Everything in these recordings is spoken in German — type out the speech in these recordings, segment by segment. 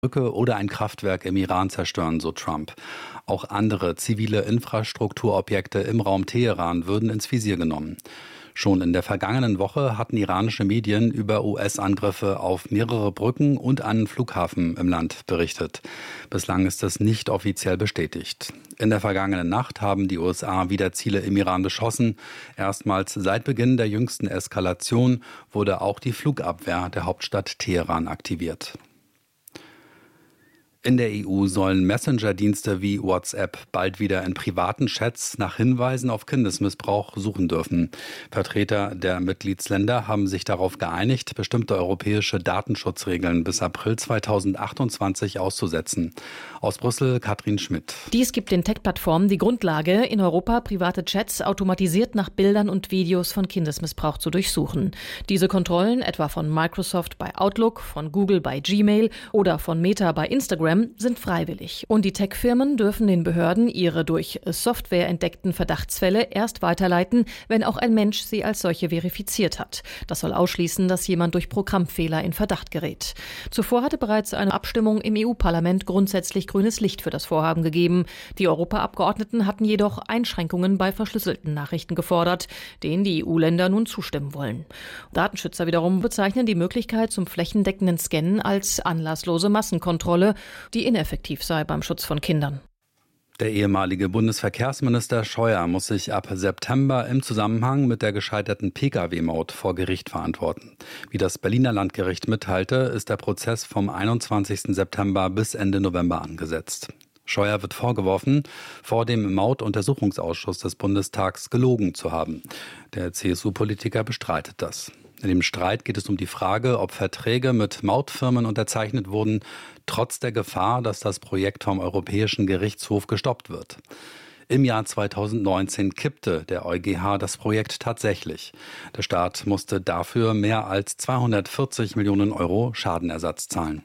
Brücke oder ein Kraftwerk im Iran zerstören, so Trump. Auch andere zivile Infrastrukturobjekte im Raum Teheran würden ins Visier genommen. Schon in der vergangenen Woche hatten iranische Medien über US-Angriffe auf mehrere Brücken und einen Flughafen im Land berichtet. Bislang ist es nicht offiziell bestätigt. In der vergangenen Nacht haben die USA wieder Ziele im Iran beschossen. Erstmals seit Beginn der jüngsten Eskalation wurde auch die Flugabwehr der Hauptstadt Teheran aktiviert. In der EU sollen Messenger-Dienste wie WhatsApp bald wieder in privaten Chats nach Hinweisen auf Kindesmissbrauch suchen dürfen. Vertreter der Mitgliedsländer haben sich darauf geeinigt, bestimmte europäische Datenschutzregeln bis April 2028 auszusetzen. Aus Brüssel Katrin Schmidt. Dies gibt den Tech-Plattformen die Grundlage, in Europa private Chats automatisiert nach Bildern und Videos von Kindesmissbrauch zu durchsuchen. Diese Kontrollen, etwa von Microsoft bei Outlook, von Google bei Gmail oder von Meta bei Instagram, sind freiwillig. Und die Tech-Firmen dürfen den Behörden ihre durch Software entdeckten Verdachtsfälle erst weiterleiten, wenn auch ein Mensch sie als solche verifiziert hat. Das soll ausschließen, dass jemand durch Programmfehler in Verdacht gerät. Zuvor hatte bereits eine Abstimmung im EU-Parlament grundsätzlich grünes Licht für das Vorhaben gegeben. Die Europaabgeordneten hatten jedoch Einschränkungen bei verschlüsselten Nachrichten gefordert, denen die EU-Länder nun zustimmen wollen. Datenschützer wiederum bezeichnen die Möglichkeit zum flächendeckenden Scannen als anlasslose Massenkontrolle, die ineffektiv sei beim Schutz von Kindern. Der ehemalige Bundesverkehrsminister Scheuer muss sich ab September im Zusammenhang mit der gescheiterten Pkw-Maut vor Gericht verantworten. Wie das Berliner Landgericht mitteilte, ist der Prozess vom 21. September bis Ende November angesetzt. Scheuer wird vorgeworfen, vor dem Mautuntersuchungsausschuss des Bundestags gelogen zu haben. Der CSU-Politiker bestreitet das. In dem Streit geht es um die Frage, ob Verträge mit Mautfirmen unterzeichnet wurden, trotz der Gefahr, dass das Projekt vom Europäischen Gerichtshof gestoppt wird. Im Jahr 2019 kippte der EuGH das Projekt tatsächlich. Der Staat musste dafür mehr als 240 Millionen Euro Schadenersatz zahlen.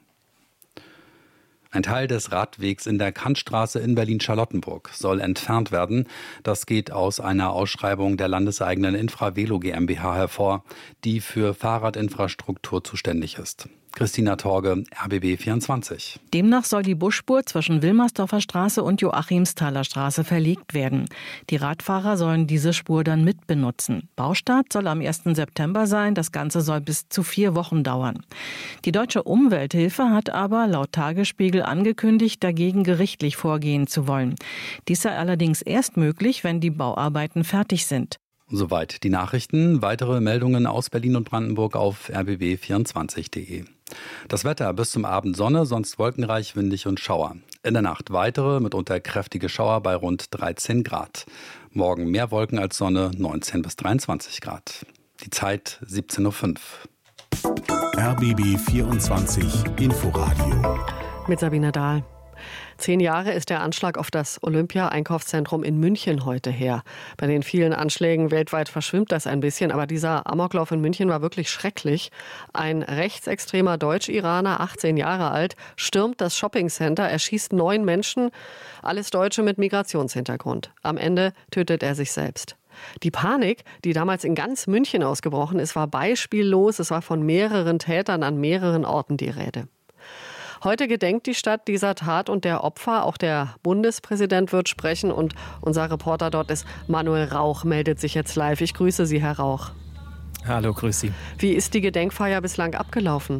Ein Teil des Radwegs in der Kantstraße in Berlin-Charlottenburg soll entfernt werden. Das geht aus einer Ausschreibung der landeseigenen Infravelo GmbH hervor, die für Fahrradinfrastruktur zuständig ist. Christina Torge, RBB 24. Demnach soll die Busspur zwischen Wilmersdorfer Straße und Joachimsthaler Straße verlegt werden. Die Radfahrer sollen diese Spur dann mitbenutzen. Baustart soll am 1. September sein. Das Ganze soll bis zu 4 Wochen dauern. Die Deutsche Umwelthilfe hat aber laut Tagesspiegel angekündigt, dagegen gerichtlich vorgehen zu wollen. Dies sei allerdings erst möglich, wenn die Bauarbeiten fertig sind. Soweit die Nachrichten. Weitere Meldungen aus Berlin und Brandenburg auf rbb24.de. Das Wetter: bis zum Abend Sonne, sonst wolkenreich, windig und Schauer. In der Nacht weitere, mitunter kräftige Schauer bei rund 13 Grad. Morgen mehr Wolken als Sonne, 19 bis 23 Grad. Die Zeit 17:05 Uhr. RBB 24 Inforadio. Mit Sabine Dahl. 10 Jahre ist der Anschlag auf das Olympia-Einkaufszentrum in München heute her. Bei den vielen Anschlägen weltweit verschwimmt das ein bisschen, aber dieser Amoklauf in München war wirklich schrecklich. Ein rechtsextremer Deutsch-Iraner, 18 Jahre alt, stürmt das Shoppingcenter, erschießt 9 Menschen, alles Deutsche mit Migrationshintergrund. Am Ende tötet er sich selbst. Die Panik, die damals in ganz München ausgebrochen ist, war beispiellos. Es war von mehreren Tätern an mehreren Orten die Rede. Heute gedenkt die Stadt dieser Tat und der Opfer. Auch der Bundespräsident wird sprechen und unser Reporter dort ist Manuel Rauch, meldet sich jetzt live. Ich grüße Sie, Herr Rauch. Hallo, grüß Sie. Wie ist die Gedenkfeier bislang abgelaufen?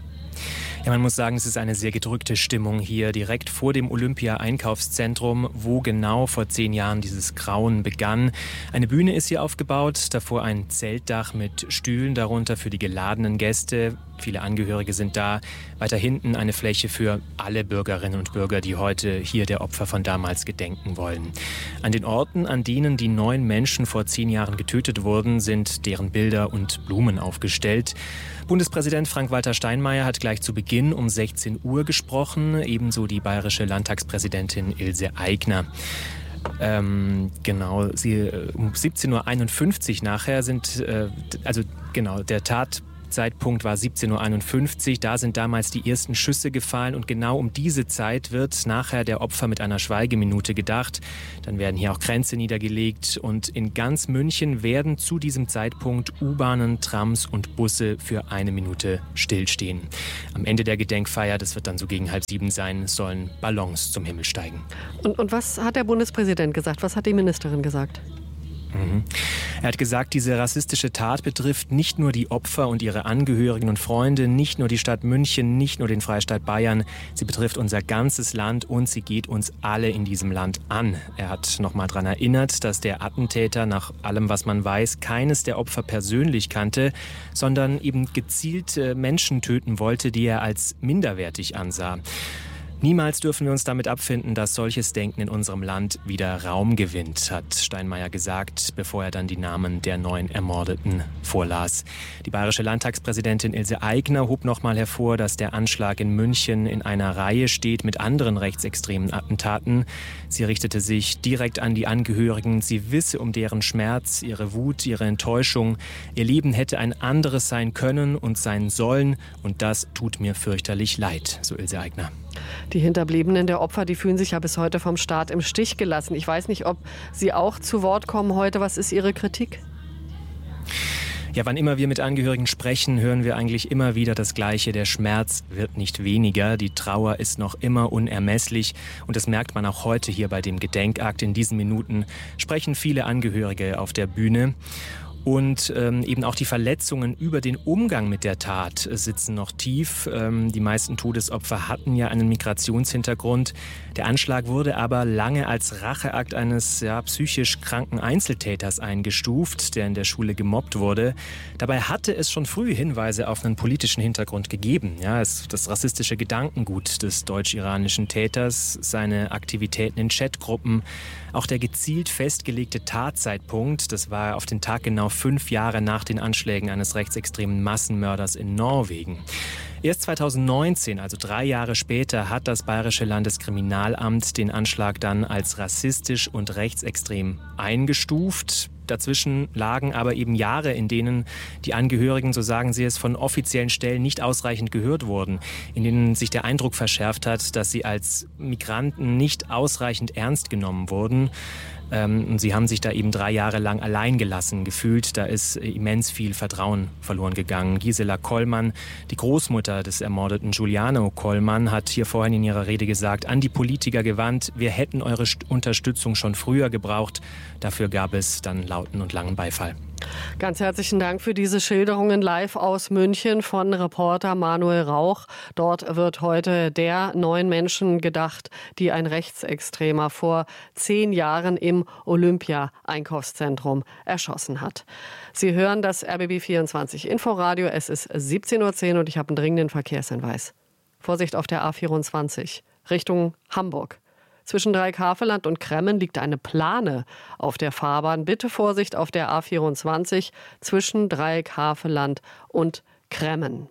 Ja, man muss sagen, es ist eine sehr gedrückte Stimmung hier direkt vor dem Olympia-Einkaufszentrum, wo genau vor 10 Jahren dieses Grauen begann. Eine Bühne ist hier aufgebaut, davor ein Zeltdach mit Stühlen darunter für die geladenen Gäste. Viele Angehörige sind da. Weiter hinten eine Fläche für alle Bürgerinnen und Bürger, die heute hier der Opfer von damals gedenken wollen. An den Orten, an denen die 9 Menschen vor 10 Jahren getötet wurden, sind deren Bilder und Blumen aufgestellt. Bundespräsident Frank-Walter Steinmeier hat gleich zu Beginn um 16 Uhr gesprochen, ebenso die bayerische Landtagspräsidentin Ilse Aigner. Um 17:51 Uhr nachher sind, der Zeitpunkt war 17:51 Uhr. Da sind damals die ersten Schüsse gefallen und genau um diese Zeit wird nachher der Opfer mit einer Schweigeminute gedacht. Dann werden hier auch Kränze niedergelegt und in ganz München werden zu diesem Zeitpunkt U-Bahnen, Trams und Busse für 1 Minute stillstehen. Am Ende der Gedenkfeier, das wird dann so gegen 6:30 sein, sollen Ballons zum Himmel steigen. Und was hat der Bundespräsident gesagt? Was hat die Ministerin gesagt? Er hat gesagt, diese rassistische Tat betrifft nicht nur die Opfer und ihre Angehörigen und Freunde, nicht nur die Stadt München, nicht nur den Freistaat Bayern. Sie betrifft unser ganzes Land und sie geht uns alle in diesem Land an. Er hat nochmal daran erinnert, dass der Attentäter nach allem, was man weiß, keines der Opfer persönlich kannte, sondern eben gezielt Menschen töten wollte, die er als minderwertig ansah. Niemals dürfen wir uns damit abfinden, dass solches Denken in unserem Land wieder Raum gewinnt, hat Steinmeier gesagt, bevor er dann die Namen der 9 Ermordeten vorlas. Die bayerische Landtagspräsidentin Ilse Aigner hob nochmal hervor, dass der Anschlag in München in einer Reihe steht mit anderen rechtsextremen Attentaten. Sie richtete sich direkt an die Angehörigen. Sie wisse um deren Schmerz, ihre Wut, ihre Enttäuschung. Ihr Leben hätte ein anderes sein können und sein sollen. Und das tut mir fürchterlich leid, so Ilse Aigner. Die Hinterbliebenen der Opfer, die fühlen sich ja bis heute vom Staat im Stich gelassen. Ich weiß nicht, ob Sie auch zu Wort kommen heute. Was ist Ihre Kritik? Ja, wann immer wir mit Angehörigen sprechen, hören wir eigentlich immer wieder das Gleiche. Der Schmerz wird nicht weniger, die Trauer ist noch immer unermesslich. Und das merkt man auch heute hier bei dem Gedenkakt. In diesen Minuten sprechen viele Angehörige auf der Bühne. Und eben auch die Verletzungen über den Umgang mit der Tat sitzen noch tief. Die meisten Todesopfer hatten ja einen Migrationshintergrund. Der Anschlag wurde aber lange als Racheakt eines psychisch kranken Einzeltäters eingestuft, der in der Schule gemobbt wurde. Dabei hatte es schon früh Hinweise auf einen politischen Hintergrund gegeben. Ja, das rassistische Gedankengut des deutsch-iranischen Täters, seine Aktivitäten in Chatgruppen, auch der gezielt festgelegte Tatzeitpunkt, das war auf den Tag genau 5 Jahre nach den Anschlägen eines rechtsextremen Massenmörders in Norwegen. Erst 2019, also 3 Jahre später, hat das Bayerische Landeskriminalamt den Anschlag dann als rassistisch und rechtsextrem eingestuft. Dazwischen lagen aber eben Jahre, in denen die Angehörigen, so sagen sie es, von offiziellen Stellen nicht ausreichend gehört wurden, in denen sich der Eindruck verschärft hat, dass sie als Migranten nicht ausreichend ernst genommen wurden. Und sie haben sich da eben 3 Jahre lang allein gelassen gefühlt. Da ist immens viel Vertrauen verloren gegangen. Gisela Kollmann, die Großmutter des ermordeten Giuliano Kollmann, hat hier vorhin in ihrer Rede gesagt, an die Politiker gewandt, wir hätten eure Unterstützung schon früher gebraucht. Dafür gab es dann lauten und langen Beifall. Ganz herzlichen Dank für diese Schilderungen live aus München von Reporter Manuel Rauch. Dort wird heute der 9 Menschen gedacht, die ein Rechtsextremer vor 10 Jahren im Olympia-Einkaufszentrum erschossen hat. Sie hören das RBB 24 Inforadio. Es ist 17:10 Uhr und ich habe einen dringenden Verkehrshinweis. Vorsicht auf der A24 Richtung Hamburg. Zwischen Dreieck-Havelland und Kremmen liegt eine Plane auf der Fahrbahn. Bitte Vorsicht auf der A24 zwischen Dreieck-Havelland und Kremmen.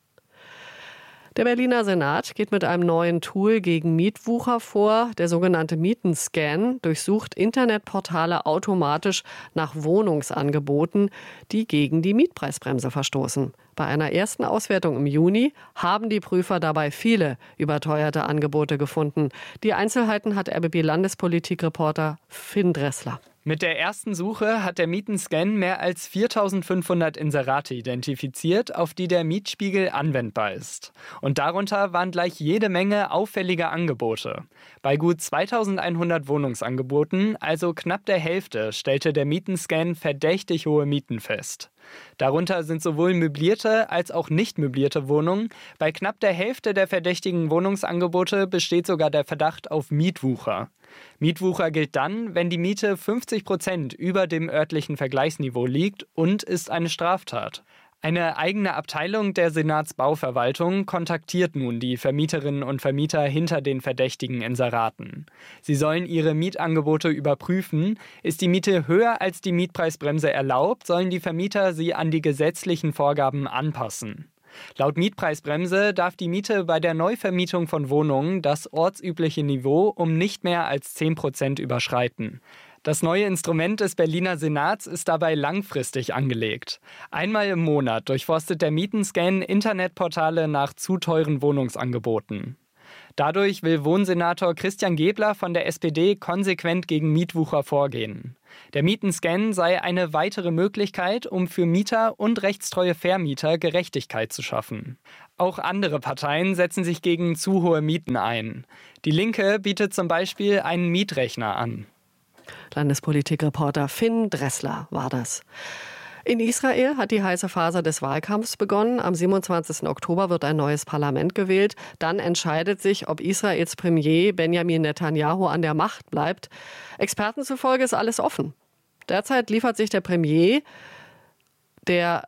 Der Berliner Senat geht mit einem neuen Tool gegen Mietwucher vor. Der sogenannte Mietenscan durchsucht Internetportale automatisch nach Wohnungsangeboten, die gegen die Mietpreisbremse verstoßen. Bei einer ersten Auswertung im Juni haben die Prüfer dabei viele überteuerte Angebote gefunden. Die Einzelheiten hat RBB-Landespolitik-Reporter Finn Dressler. Mit der ersten Suche hat der Mietenscan mehr als 4.500 Inserate identifiziert, auf die der Mietspiegel anwendbar ist. Und darunter waren gleich jede Menge auffällige Angebote. Bei gut 2.100 Wohnungsangeboten, also knapp der Hälfte, stellte der Mietenscan verdächtig hohe Mieten fest. Darunter sind sowohl möblierte als auch nicht möblierte Wohnungen. Bei knapp der Hälfte der verdächtigen Wohnungsangebote besteht sogar der Verdacht auf Mietwucher. Mietwucher gilt dann, wenn die Miete 50% über dem örtlichen Vergleichsniveau liegt und ist eine Straftat. Eine eigene Abteilung der Senatsbauverwaltung kontaktiert nun die Vermieterinnen und Vermieter hinter den verdächtigen Inseraten. Sie sollen ihre Mietangebote überprüfen. Ist die Miete höher als die Mietpreisbremse erlaubt, sollen die Vermieter sie an die gesetzlichen Vorgaben anpassen. Laut Mietpreisbremse darf die Miete bei der Neuvermietung von Wohnungen das ortsübliche Niveau um nicht mehr als 10% überschreiten. Das neue Instrument des Berliner Senats ist dabei langfristig angelegt. Einmal im Monat durchforstet der Mietenscan Internetportale nach zu teuren Wohnungsangeboten. Dadurch will Wohnsenator Christian Gebler von der SPD konsequent gegen Mietwucher vorgehen. Der Mietenscan sei eine weitere Möglichkeit, um für Mieter und rechtstreue Vermieter Gerechtigkeit zu schaffen. Auch andere Parteien setzen sich gegen zu hohe Mieten ein. Die Linke bietet zum Beispiel einen Mietrechner an. Landespolitikreporter Finn Dressler war das. In Israel hat die heiße Phase des Wahlkampfs begonnen. Am 27. Oktober wird ein neues Parlament gewählt. Dann entscheidet sich, ob Israels Premier Benjamin Netanyahu an der Macht bleibt. Experten zufolge ist alles offen. Derzeit liefert sich der Premier, dem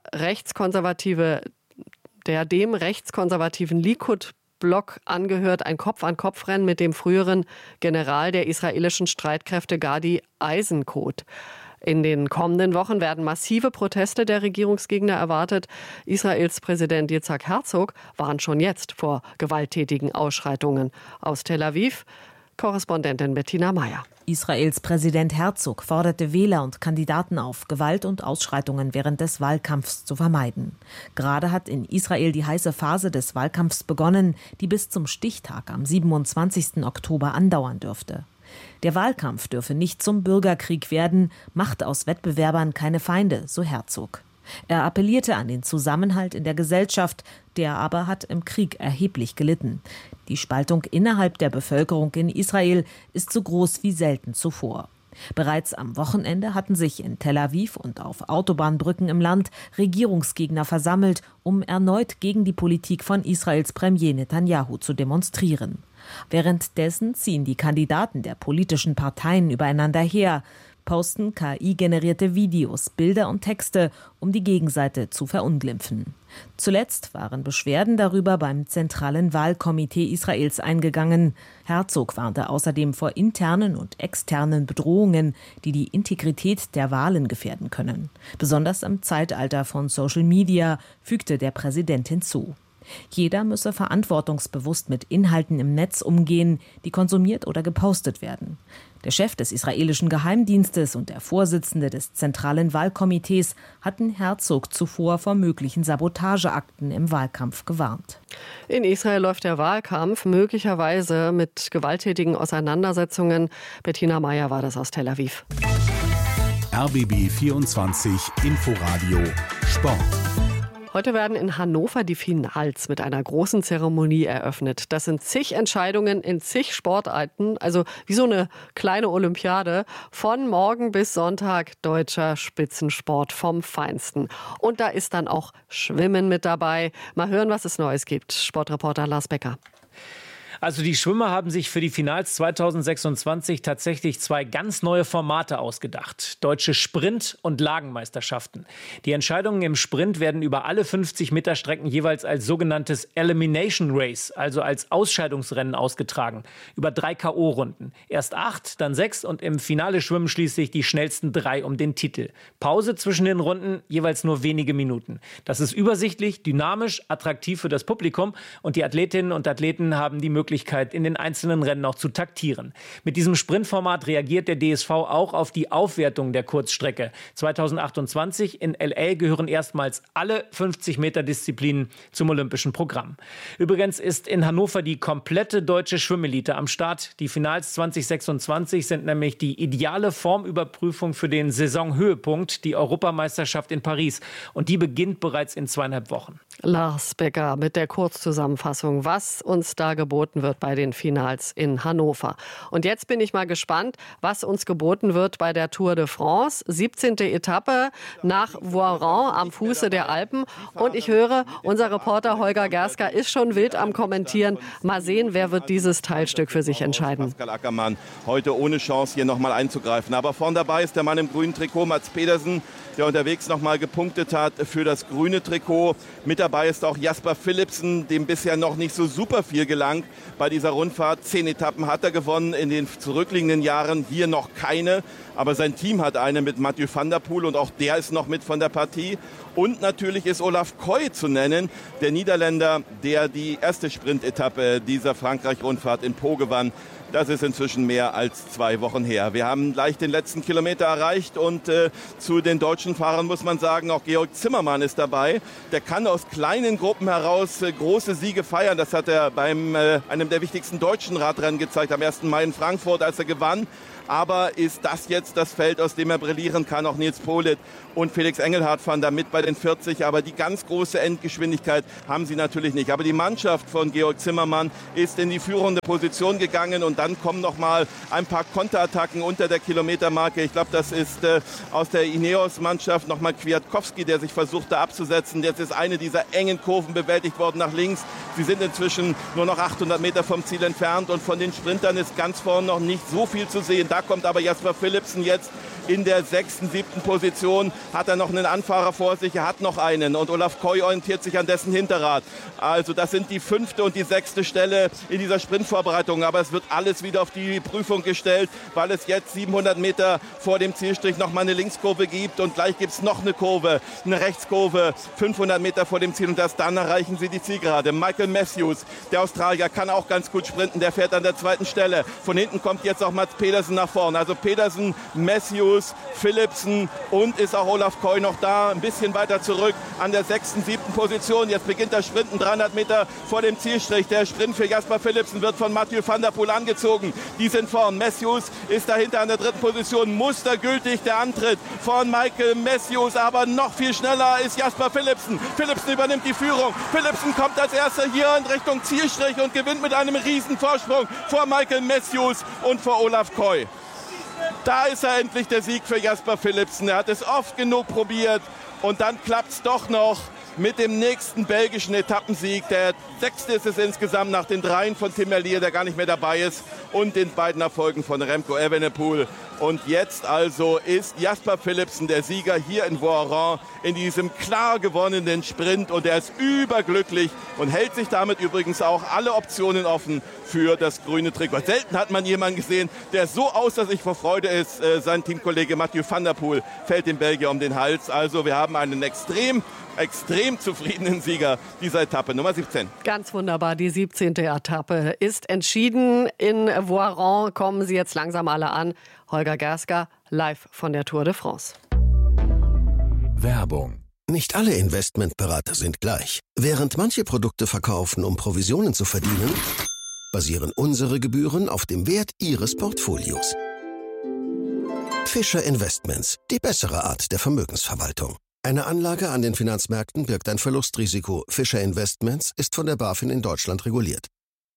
rechtskonservativen Likud-Block angehört, ein Kopf-an-Kopf-Rennen mit dem früheren General der israelischen Streitkräfte Gadi Eisenkot. In den kommenden Wochen werden massive Proteste der Regierungsgegner erwartet. Israels Präsident Yitzhak Herzog warnt schon jetzt vor gewalttätigen Ausschreitungen. Aus Tel Aviv, Korrespondentin Bettina Meyer. Israels Präsident Herzog forderte Wähler und Kandidaten auf, Gewalt und Ausschreitungen während des Wahlkampfs zu vermeiden. Gerade hat in Israel die heiße Phase des Wahlkampfs begonnen, die bis zum Stichtag am 27. Oktober andauern dürfte. Der Wahlkampf dürfe nicht zum Bürgerkrieg werden, macht aus Wettbewerbern keine Feinde, so Herzog. Er appellierte an den Zusammenhalt in der Gesellschaft, der aber hat im Krieg erheblich gelitten. Die Spaltung innerhalb der Bevölkerung in Israel ist so groß wie selten zuvor. Bereits am Wochenende hatten sich in Tel Aviv und auf Autobahnbrücken im Land Regierungsgegner versammelt, um erneut gegen die Politik von Israels Premier Netanyahu zu demonstrieren. Währenddessen ziehen die Kandidaten der politischen Parteien übereinander her, posten KI-generierte Videos, Bilder und Texte, um die Gegenseite zu verunglimpfen. Zuletzt waren Beschwerden darüber beim Zentralen Wahlkomitee Israels eingegangen. Herzog warnte außerdem vor internen und externen Bedrohungen, die die Integrität der Wahlen gefährden können. Besonders im Zeitalter von Social Media, fügte der Präsident hinzu. Jeder müsse verantwortungsbewusst mit Inhalten im Netz umgehen, die konsumiert oder gepostet werden. Der Chef des israelischen Geheimdienstes und der Vorsitzende des Zentralen Wahlkomitees hatten Herzog zuvor vor möglichen Sabotageakten im Wahlkampf gewarnt. In Israel läuft der Wahlkampf möglicherweise mit gewalttätigen Auseinandersetzungen. Bettina Meyer war das aus Tel Aviv. RBB 24 Inforadio Sport. Heute werden in Hannover die Finals mit einer großen Zeremonie eröffnet. Das sind zig Entscheidungen in zig Sportarten, also wie so eine kleine Olympiade. Von morgen bis Sonntag deutscher Spitzensport vom Feinsten. Und da ist dann auch Schwimmen mit dabei. Mal hören, was es Neues gibt. Sportreporter Lars Becker. Also die Schwimmer haben sich für die Finals 2026 tatsächlich zwei ganz neue Formate ausgedacht. Deutsche Sprint- und Lagenmeisterschaften. Die Entscheidungen im Sprint werden über alle 50-Meter-Strecken jeweils als sogenanntes Elimination Race, also als Ausscheidungsrennen ausgetragen. Über 3 K.O.-Runden. Erst 8, dann 6 und im Finale schwimmen schließlich die schnellsten 3 um den Titel. Pause zwischen den Runden, jeweils nur wenige Minuten. Das ist übersichtlich, dynamisch, attraktiv für das Publikum und die Athletinnen und Athleten haben die Möglichkeit, in den einzelnen Rennen noch zu taktieren. Mit diesem Sprintformat reagiert der DSV auch auf die Aufwertung der Kurzstrecke. 2028 in L.A. gehören erstmals alle 50-Meter-Disziplinen zum olympischen Programm. Übrigens ist in Hannover die komplette deutsche Schwimmelite am Start. Die Finals 2026 sind nämlich die ideale Formüberprüfung für den Saisonhöhepunkt, die Europameisterschaft in Paris. Und die beginnt bereits in 2,5 Wochen. Lars Becker mit der Kurzzusammenfassung, was uns da geboten wird bei den Finals in Hannover. Und jetzt bin ich mal gespannt, was uns geboten wird bei der Tour de France. 17. Etappe nach Voiron am Fuße der Alpen. Und ich höre, unser Reporter Holger Gerska ist schon wild am Kommentieren. Mal sehen, wer wird dieses Teilstück für sich entscheiden. Pascal Ackermann heute ohne Chance, hier nochmal einzugreifen. Aber vorn dabei ist der Mann im grünen Trikot, Mats Pedersen, der unterwegs nochmal gepunktet hat für das grüne Trikot. Mit dabei ist auch Jasper Philipsen, dem bisher noch nicht so super viel gelang. bei dieser Rundfahrt. 10 Etappen hat er gewonnen, in den zurückliegenden Jahren hier noch keine. Aber sein Team hat eine mit Mathieu van der Poel und auch der ist noch mit von der Partie. Und natürlich ist Olaf Koy zu nennen, der Niederländer, der die erste Sprintetappe dieser Frankreich-Rundfahrt in Pau gewann. Das ist inzwischen mehr als 2 Wochen her. Wir haben gleich den letzten Kilometer erreicht und zu den deutschen Fahrern muss man sagen, auch Georg Zimmermann ist dabei. Der kann aus kleinen Gruppen heraus große Siege feiern. Das hat er beim einem der wichtigsten deutschen Radrennen gezeigt, am 1. Mai in Frankfurt, als er gewann. Aber ist das jetzt das Feld, aus dem er brillieren kann? Auch Nils Politt und Felix Engelhardt fahren da mit bei den 40. Aber die ganz große Endgeschwindigkeit haben sie natürlich nicht. Aber die Mannschaft von Georg Zimmermann ist in die führende Position gegangen. Und dann kommen noch mal ein paar Konterattacken unter der Kilometermarke. Ich glaube, das ist aus der Ineos-Mannschaft noch mal Kwiatkowski, der sich versucht da abzusetzen. Jetzt ist eine dieser engen Kurven bewältigt worden nach links. Sie sind inzwischen nur noch 800 Meter vom Ziel entfernt. Und von den Sprintern ist ganz vorne noch nicht so viel zu sehen. Da kommt aber Jasper Philipsen jetzt in der 6., 7. Position. Hat er noch einen Anfahrer vor sich, er hat noch einen. Und Olaf Koy orientiert sich an dessen Hinterrad. Also das sind die 5. und die 6. Stelle in dieser Sprintvorbereitung. Aber es wird alles wieder auf die Prüfung gestellt, weil es jetzt 700 Meter vor dem Zielstrich noch mal eine Linkskurve gibt. Und gleich gibt es noch eine Kurve, eine Rechtskurve, 500 Meter vor dem Ziel. Und erst dann erreichen sie die Zielgerade. Michael Matthews, der Australier, kann auch ganz gut sprinten. Der fährt an der 2. Stelle. Von hinten kommt jetzt auch Mats Pedersen nach vorne. Also Pedersen, Matthews, Philipsen und ist auch Olaf Koy noch da. Ein bisschen weiter zurück an der 6., 7. Position. Jetzt beginnt das Sprinten 300 Meter vor dem Zielstrich. Der Sprint für Jasper Philipsen wird von Mathieu van der Poel angezogen. Die sind vorn. Matthews ist dahinter an der 3. Position. Mustergültig der Antritt von Michael Matthews. Aber noch viel schneller ist Jasper Philipsen. Philipsen übernimmt die Führung. Philipsen kommt als erster hier in Richtung Zielstrich und gewinnt mit einem riesen Vorsprung vor Michael Matthews und vor Olaf Koy. Da ist er endlich, der Sieg für Jasper Philipsen. Er hat es oft genug probiert und dann klappt es doch noch mit dem nächsten belgischen Etappensieg. Der 6. ist es insgesamt nach den 3 von Tim Merlier, der gar nicht mehr dabei ist, und den beiden Erfolgen von Remco Evenepoel. Und jetzt also ist Jasper Philipsen der Sieger hier in Voiron in diesem klar gewonnenen Sprint. Und er ist überglücklich und hält sich damit übrigens auch alle Optionen offen für das grüne Trikot. Selten hat man jemanden gesehen, der so außer sich vor Freude ist. Sein Teamkollege Mathieu van der Poel fällt dem Belgier um den Hals. Also wir haben einen extrem zufriedenen Sieger dieser Etappe, Nummer 17. Ganz wunderbar, die 17. Etappe ist entschieden. In Voiron kommen sie jetzt langsam alle an. Holger Gersker, live von der Tour de France. Werbung. Nicht alle Investmentberater sind gleich. Während manche Produkte verkaufen, um Provisionen zu verdienen, basieren unsere Gebühren auf dem Wert Ihres Portfolios. Fischer Investments, die bessere Art der Vermögensverwaltung. Eine Anlage an den Finanzmärkten birgt ein Verlustrisiko. Fischer Investments ist von der BaFin in Deutschland reguliert.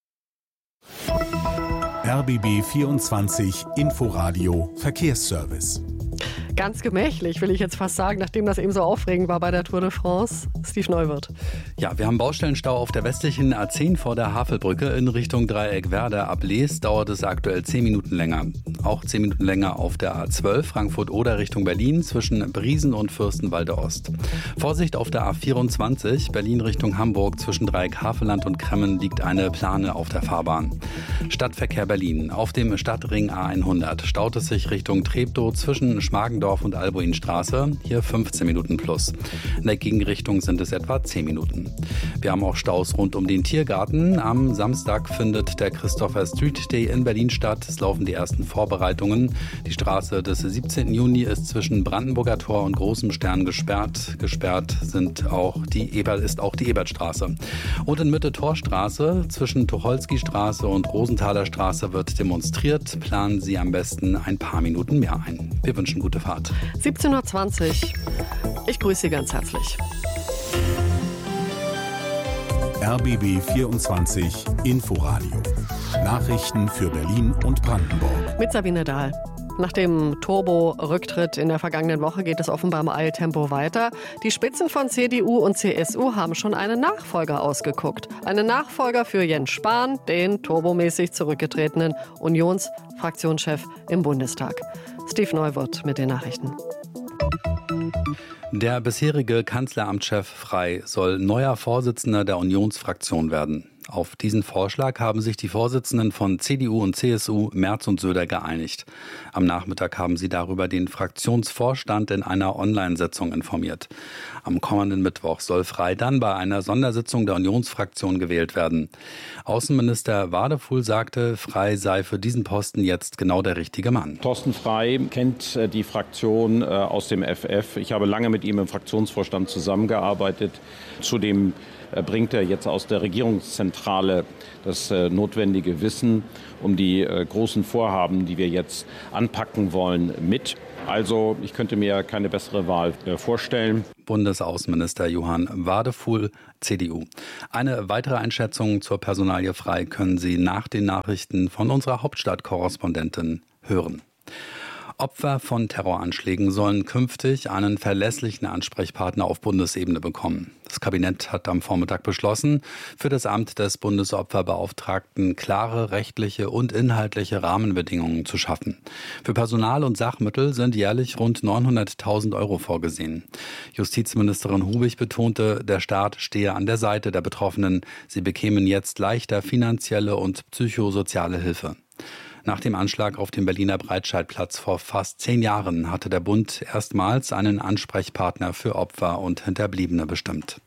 RBB 24 Inforadio Verkehrsservice. Ganz gemächlich, will ich jetzt fast sagen, nachdem das eben so aufregend war bei der Tour de France. Steve Neuwirth. Ja, wir haben Baustellenstau auf der westlichen A10 vor der Havelbrücke in Richtung Dreieck-Werder. Ab Lees dauert es aktuell 10 Minuten länger. Auch 10 Minuten länger auf der A12 Frankfurt-Oder Richtung Berlin zwischen Briesen und Fürstenwalde Ost. Vorsicht auf der A24 Berlin Richtung Hamburg zwischen Dreieck-Havelland und Kremmen liegt eine Plane auf der Fahrbahn. Stadtverkehr Berlin. Auf dem Stadtring A100 staut es sich Richtung Treptow zwischen Schmargendorf und Albuinstraße, hier 15 Minuten plus. In der Gegenrichtung sind es etwa 10 Minuten. Wir haben auch Staus rund um den Tiergarten. Am Samstag findet der Christopher Street Day in Berlin statt. Es laufen die ersten Vorbereitungen. Die Straße des 17. Juni ist zwischen Brandenburger Tor und Großem Stern gesperrt. Gesperrt ist auch die Ebertstraße. Und in Mitte Torstraße zwischen Tucholsky-Straße und Rosenthaler Straße wird demonstriert. Planen Sie am besten ein paar Minuten mehr ein. Wir wünschen gute Fahrt. 17:20 Uhr. Ich grüße Sie ganz herzlich. RBB 24 Inforadio. Nachrichten für Berlin und Brandenburg. Mit Sabine Dahl. Nach dem Turbo-Rücktritt in der vergangenen Woche geht es offenbar im Eiltempo weiter. Die Spitzen von CDU und CSU haben schon einen Nachfolger ausgeguckt. Einen Nachfolger für Jens Spahn, den turbomäßig zurückgetretenen Unionsfraktionschef im Bundestag. Steve Neuwirth mit den Nachrichten. Der bisherige Kanzleramtschef Frey soll neuer Vorsitzender der Unionsfraktion werden. Auf diesen Vorschlag haben sich die Vorsitzenden von CDU und CSU, Merz und Söder, geeinigt. Am Nachmittag haben sie darüber den Fraktionsvorstand in einer Online-Sitzung informiert. Am kommenden Mittwoch soll Frey dann bei einer Sondersitzung der Unionsfraktion gewählt werden. Außenminister Wadefuhl sagte, Frey sei für diesen Posten jetzt genau der richtige Mann. Thorsten Frey kennt die Fraktion aus dem FF. Ich habe lange mit ihm im Fraktionsvorstand zusammengearbeitet. Zudem bringt er jetzt aus der Regierungszentrale das notwendige Wissen um die großen Vorhaben, die wir jetzt anpacken wollen, mit. Also ich könnte mir keine bessere Wahl vorstellen. Bundesaußenminister Johann Wadefuhl, CDU. Eine weitere Einschätzung zur Personalie Frey können Sie nach den Nachrichten von unserer Hauptstadtkorrespondentin hören. Opfer von Terroranschlägen sollen künftig einen verlässlichen Ansprechpartner auf Bundesebene bekommen. Das Kabinett hat am Vormittag beschlossen, für das Amt des Bundesopferbeauftragten klare rechtliche und inhaltliche Rahmenbedingungen zu schaffen. Für Personal und Sachmittel sind jährlich rund 900.000 € vorgesehen. Justizministerin Hubig betonte, der Staat stehe an der Seite der Betroffenen. Sie bekämen jetzt leichter finanzielle und psychosoziale Hilfe. Nach dem Anschlag auf dem Berliner Breitscheidplatz vor fast 10 Jahren hatte der Bund erstmals einen Ansprechpartner für Opfer und Hinterbliebene bestimmt.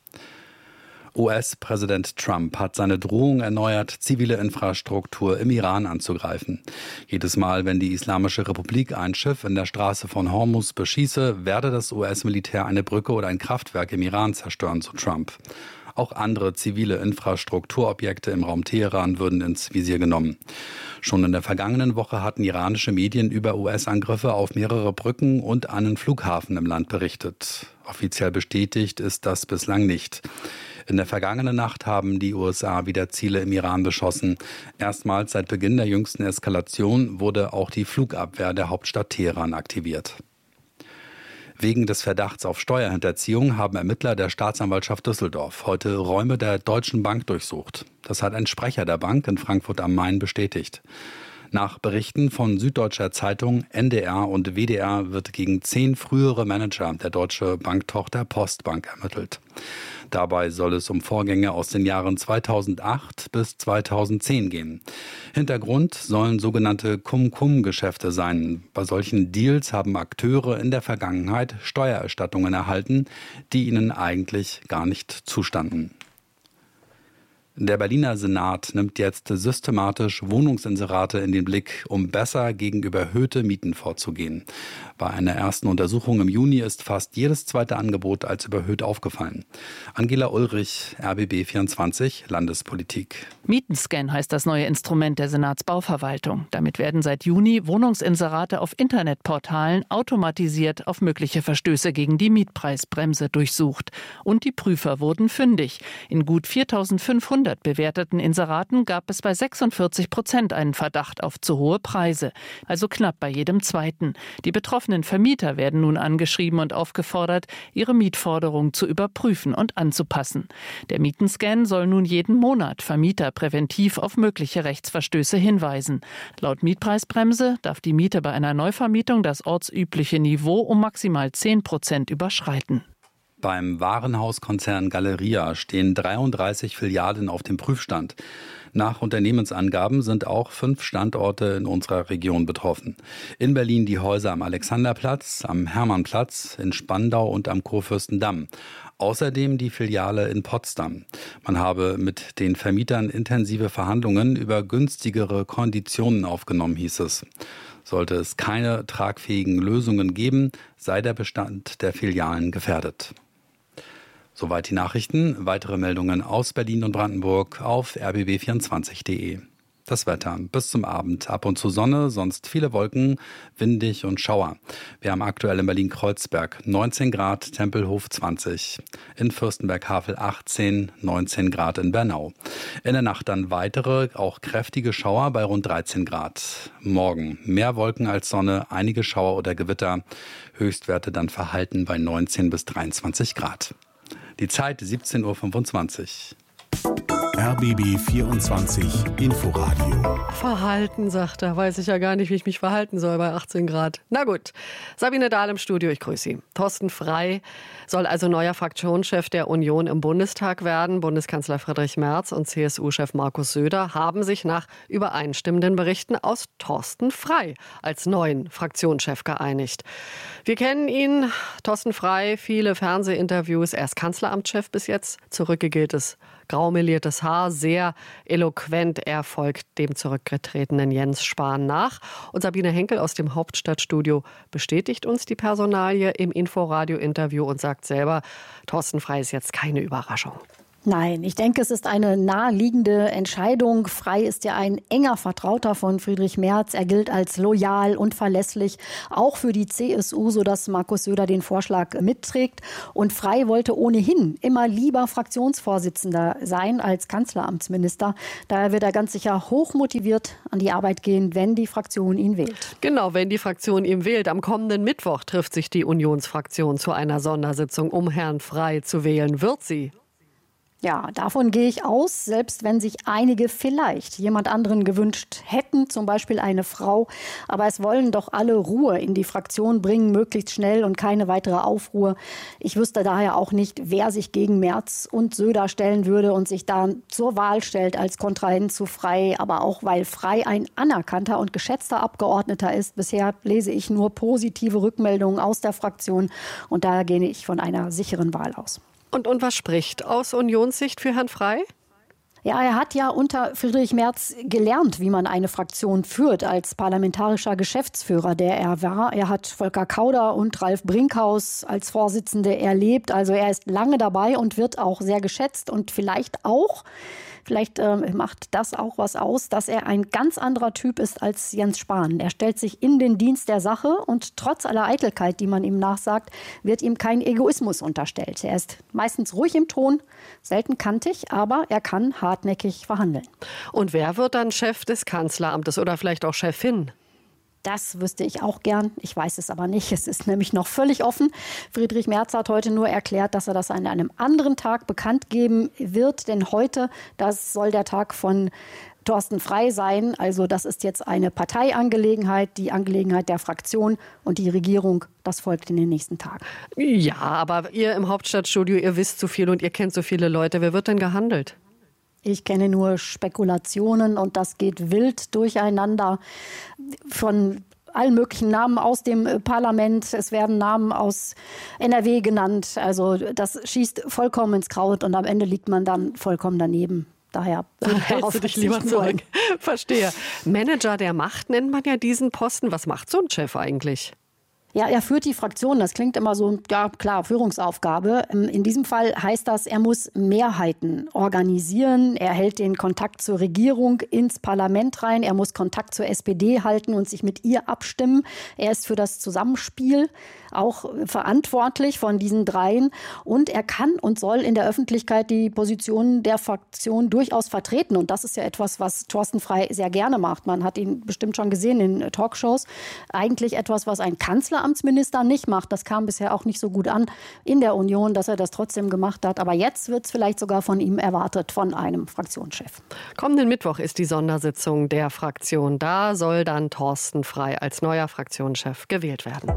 US-Präsident Trump hat seine Drohung erneuert, zivile Infrastruktur im Iran anzugreifen. Jedes Mal, wenn die Islamische Republik ein Schiff in der Straße von Hormuz beschieße, werde das US-Militär eine Brücke oder ein Kraftwerk im Iran zerstören, so Trump. Auch andere zivile Infrastrukturobjekte im Raum Teheran würden ins Visier genommen. Schon in der vergangenen Woche hatten iranische Medien über US-Angriffe auf mehrere Brücken und einen Flughafen im Land berichtet. Offiziell bestätigt ist das bislang nicht. In der vergangenen Nacht haben die USA wieder Ziele im Iran beschossen. Erstmals seit Beginn der jüngsten Eskalation wurde auch die Flugabwehr der Hauptstadt Teheran aktiviert. Wegen des Verdachts auf Steuerhinterziehung haben Ermittler der Staatsanwaltschaft Düsseldorf heute Räume der Deutschen Bank durchsucht. Das hat ein Sprecher der Bank in Frankfurt am Main bestätigt. Nach Berichten von Süddeutscher Zeitung, NDR und WDR wird gegen 10 frühere Manager der Deutsche Banktochter Postbank ermittelt. Dabei soll es um Vorgänge aus den Jahren 2008 bis 2010 gehen. Hintergrund sollen sogenannte Cum-Cum-Geschäfte sein. Bei solchen Deals haben Akteure in der Vergangenheit Steuererstattungen erhalten, die ihnen eigentlich gar nicht zustanden. Der Berliner Senat nimmt jetzt systematisch Wohnungsinserate in den Blick, um besser gegen überhöhte Mieten vorzugehen. Bei einer ersten Untersuchung im Juni ist fast jedes zweite Angebot als überhöht aufgefallen. Angela Ulrich, RBB 24, Landespolitik. Mietenscan heißt das neue Instrument der Senatsbauverwaltung. Damit werden seit Juni Wohnungsinserate auf Internetportalen automatisiert auf mögliche Verstöße gegen die Mietpreisbremse durchsucht. Und die Prüfer wurden fündig. In gut 4.500 bewerteten Inseraten gab es bei 46% einen Verdacht auf zu hohe Preise, also knapp bei jedem zweiten. Die betroffenen Vermieter werden nun angeschrieben und aufgefordert, ihre Mietforderung zu überprüfen und anzupassen. Der Mietenscan soll nun jeden Monat Vermieter präventiv auf mögliche Rechtsverstöße hinweisen. Laut Mietpreisbremse darf die Miete bei einer Neuvermietung das ortsübliche Niveau um maximal 10% überschreiten. Beim Warenhauskonzern Galeria stehen 33 Filialen auf dem Prüfstand. Nach Unternehmensangaben sind auch 5 Standorte in unserer Region betroffen. In Berlin die Häuser am Alexanderplatz, am Hermannplatz, in Spandau und am Kurfürstendamm. Außerdem die Filiale in Potsdam. Man habe mit den Vermietern intensive Verhandlungen über günstigere Konditionen aufgenommen, hieß es. Sollte es keine tragfähigen Lösungen geben, sei der Bestand der Filialen gefährdet. Soweit die Nachrichten. Weitere Meldungen aus Berlin und Brandenburg auf rbb24.de. Das Wetter. Bis zum Abend ab und zu Sonne, sonst viele Wolken, windig und Schauer. Wir haben aktuell in Berlin-Kreuzberg 19 Grad, Tempelhof 20. In Fürstenberg-Havel 18, 19 Grad in Bernau. In der Nacht dann weitere, auch kräftige Schauer bei rund 13 Grad. Morgen mehr Wolken als Sonne, einige Schauer oder Gewitter. Höchstwerte dann verhalten bei 19 bis 23 Grad. Die Zeit 17:25 Uhr. RBB 24 Inforadio. Verhalten, sagt er. Weiß ich ja gar nicht, wie ich mich verhalten soll bei 18 Grad. Na gut. Sabine Dahl im Studio, ich grüße Sie. Thorsten Frey soll also neuer Fraktionschef der Union im Bundestag werden. Bundeskanzler Friedrich Merz und CSU-Chef Markus Söder haben sich nach übereinstimmenden Berichten aus Thorsten Frey als neuen Fraktionschef geeinigt. Wir kennen ihn, Thorsten Frey, viele Fernsehinterviews. Er ist Kanzleramtschef bis jetzt. Zurückgegeltes graumeliertes Haar, sehr eloquent. Er folgt dem zurückgetretenen Jens Spahn nach. Und Sabine Henkel aus dem Hauptstadtstudio bestätigt uns die Personalie im Inforadio-Interview und sagt selber, Thorsten Frey ist jetzt keine Überraschung. Nein, ich denke, es ist eine naheliegende Entscheidung. Frey ist ja ein enger Vertrauter von Friedrich Merz. Er gilt als loyal und verlässlich, auch für die CSU, sodass Markus Söder den Vorschlag mitträgt. Und Frey wollte ohnehin immer lieber Fraktionsvorsitzender sein als Kanzleramtsminister. Daher wird er ganz sicher hochmotiviert an die Arbeit gehen, wenn die Fraktion ihn wählt. Genau, wenn die Fraktion ihn wählt. Am kommenden Mittwoch trifft sich die Unionsfraktion zu einer Sondersitzung, um Herrn Frey zu wählen. Wird sie? Ja, davon gehe ich aus, selbst wenn sich einige vielleicht jemand anderen gewünscht hätten, zum Beispiel eine Frau. Aber es wollen doch alle Ruhe in die Fraktion bringen, möglichst schnell und keine weitere Aufruhr. Ich wüsste daher auch nicht, wer sich gegen Merz und Söder stellen würde und sich da zur Wahl stellt als Kontrahent zu Frey. Aber auch weil Frey ein anerkannter und geschätzter Abgeordneter ist. Bisher lese ich nur positive Rückmeldungen aus der Fraktion und daher gehe ich von einer sicheren Wahl aus. Und was spricht aus Unionssicht für Herrn Frey? Ja, er hat ja unter Friedrich Merz gelernt, wie man eine Fraktion führt, als parlamentarischer Geschäftsführer, der er war. Er hat Volker Kauder und Ralf Brinkhaus als Vorsitzende erlebt. Also er ist lange dabei und wird auch sehr geschätzt und vielleicht macht das auch was aus, dass er ein ganz anderer Typ ist als Jens Spahn. Er stellt sich in den Dienst der Sache und trotz aller Eitelkeit, die man ihm nachsagt, wird ihm kein Egoismus unterstellt. Er ist meistens ruhig im Ton, selten kantig, aber er kann hartnäckig verhandeln. Und wer wird dann Chef des Kanzleramtes oder vielleicht auch Chefin? Das wüsste ich auch gern. Ich weiß es aber nicht. Es ist nämlich noch völlig offen. Friedrich Merz hat heute nur erklärt, dass er das an einem anderen Tag bekannt geben wird. Denn heute, das soll der Tag von Thorsten Frey sein. Also das ist jetzt eine Parteiangelegenheit, die Angelegenheit der Fraktion und die Regierung. Das folgt in den nächsten Tagen. Ja, aber ihr im Hauptstadtstudio, ihr wisst so viel und ihr kennt so viele Leute. Wer wird denn gehandelt? Ich kenne nur Spekulationen und das geht wild durcheinander von allen möglichen Namen aus dem Parlament. Es werden Namen aus NRW genannt. Also das schießt vollkommen ins Kraut und am Ende liegt man dann vollkommen daneben. Daher hältst du dich lieber zurück. Verstehe. Manager der Macht nennt man ja diesen Posten. Was macht so ein Chef eigentlich? Ja, er führt die Fraktion. Das klingt immer so, ja klar, Führungsaufgabe. In diesem Fall heißt das, er muss Mehrheiten organisieren. Er hält den Kontakt zur Regierung ins Parlament rein. Er muss Kontakt zur SPD halten und sich mit ihr abstimmen. Er ist für das Zusammenspiel auch verantwortlich von diesen dreien. Und er kann und soll in der Öffentlichkeit die Positionen der Fraktion durchaus vertreten. Und das ist ja etwas, was Thorsten Frey sehr gerne macht. Man hat ihn bestimmt schon gesehen in Talkshows. Eigentlich etwas, was ein Kanzleramtsminister nicht macht. Das kam bisher auch nicht so gut an in der Union, dass er das trotzdem gemacht hat. Aber jetzt wird es vielleicht sogar von ihm erwartet, von einem Fraktionschef. Kommenden Mittwoch ist die Sondersitzung der Fraktion. Da soll dann Thorsten Frey als neuer Fraktionschef gewählt werden.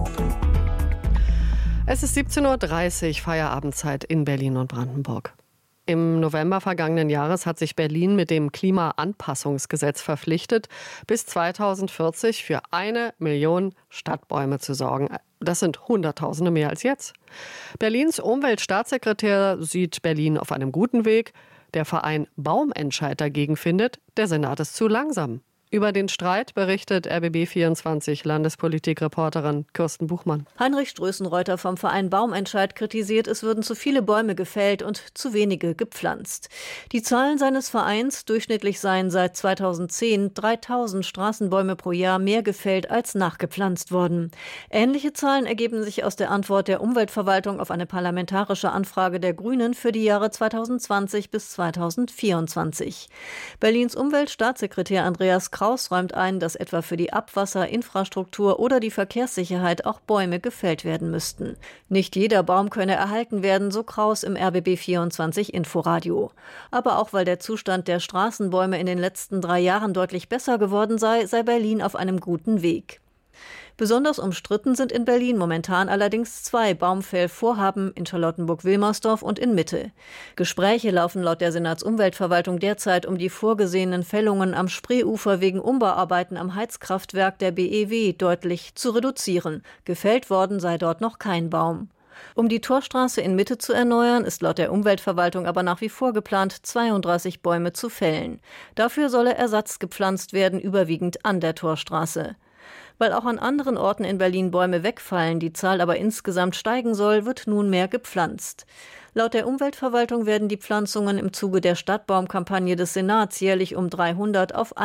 Es ist 17:30 Uhr, Feierabendzeit in Berlin und Brandenburg. Im November vergangenen Jahres hat sich Berlin mit dem Klimaanpassungsgesetz verpflichtet, bis 2040 für 1 Million Stadtbäume zu sorgen. Das sind Hunderttausende mehr als jetzt. Berlins Umweltstaatssekretär sieht Berlin auf einem guten Weg. Der Verein Baumentscheid dagegen findet, der Senat ist zu langsam. Über den Streit berichtet RBB24 Landespolitikreporterin Kirsten Buchmann. Heinrich Strößenreuter vom Verein Baumentscheid kritisiert, es würden zu viele Bäume gefällt und zu wenige gepflanzt. Die Zahlen seines Vereins, durchschnittlich seien seit 2010 3000 Straßenbäume pro Jahr mehr gefällt als nachgepflanzt worden. Ähnliche Zahlen ergeben sich aus der Antwort der Umweltverwaltung auf eine parlamentarische Anfrage der Grünen für die Jahre 2020 bis 2024. Berlins Umweltstaatssekretär Andreas Krause Kraus räumt ein, dass etwa für die Abwasserinfrastruktur oder die Verkehrssicherheit auch Bäume gefällt werden müssten. Nicht jeder Baum könne erhalten werden, so Kraus im RBB24 Inforadio. Aber auch weil der Zustand der Straßenbäume in den letzten 3 Jahren deutlich besser geworden sei Berlin auf einem guten Weg. Besonders umstritten sind in Berlin momentan allerdings 2 Baumfällvorhaben in Charlottenburg-Wilmersdorf und in Mitte. Gespräche laufen laut der Senatsumweltverwaltung derzeit um die vorgesehenen Fällungen am Spreeufer wegen Umbauarbeiten am Heizkraftwerk der BEW deutlich zu reduzieren. Gefällt worden sei dort noch kein Baum. Um die Torstraße in Mitte zu erneuern, ist laut der Umweltverwaltung aber nach wie vor geplant, 32 Bäume zu fällen. Dafür solle Ersatz gepflanzt werden, überwiegend an der Torstraße. Weil auch an anderen Orten in Berlin Bäume wegfallen, die Zahl aber insgesamt steigen soll, wird nunmehr gepflanzt. Laut der Umweltverwaltung werden die Pflanzungen im Zuge der Stadtbaumkampagne des Senats jährlich um 300 auf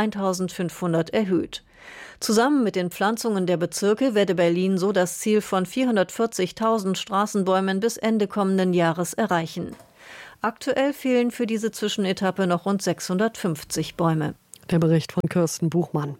1.500 erhöht. Zusammen mit den Pflanzungen der Bezirke werde Berlin so das Ziel von 440.000 Straßenbäumen bis Ende kommenden Jahres erreichen. Aktuell fehlen für diese Zwischenetappe noch rund 650 Bäume. Der Bericht von Kirsten Buchmann.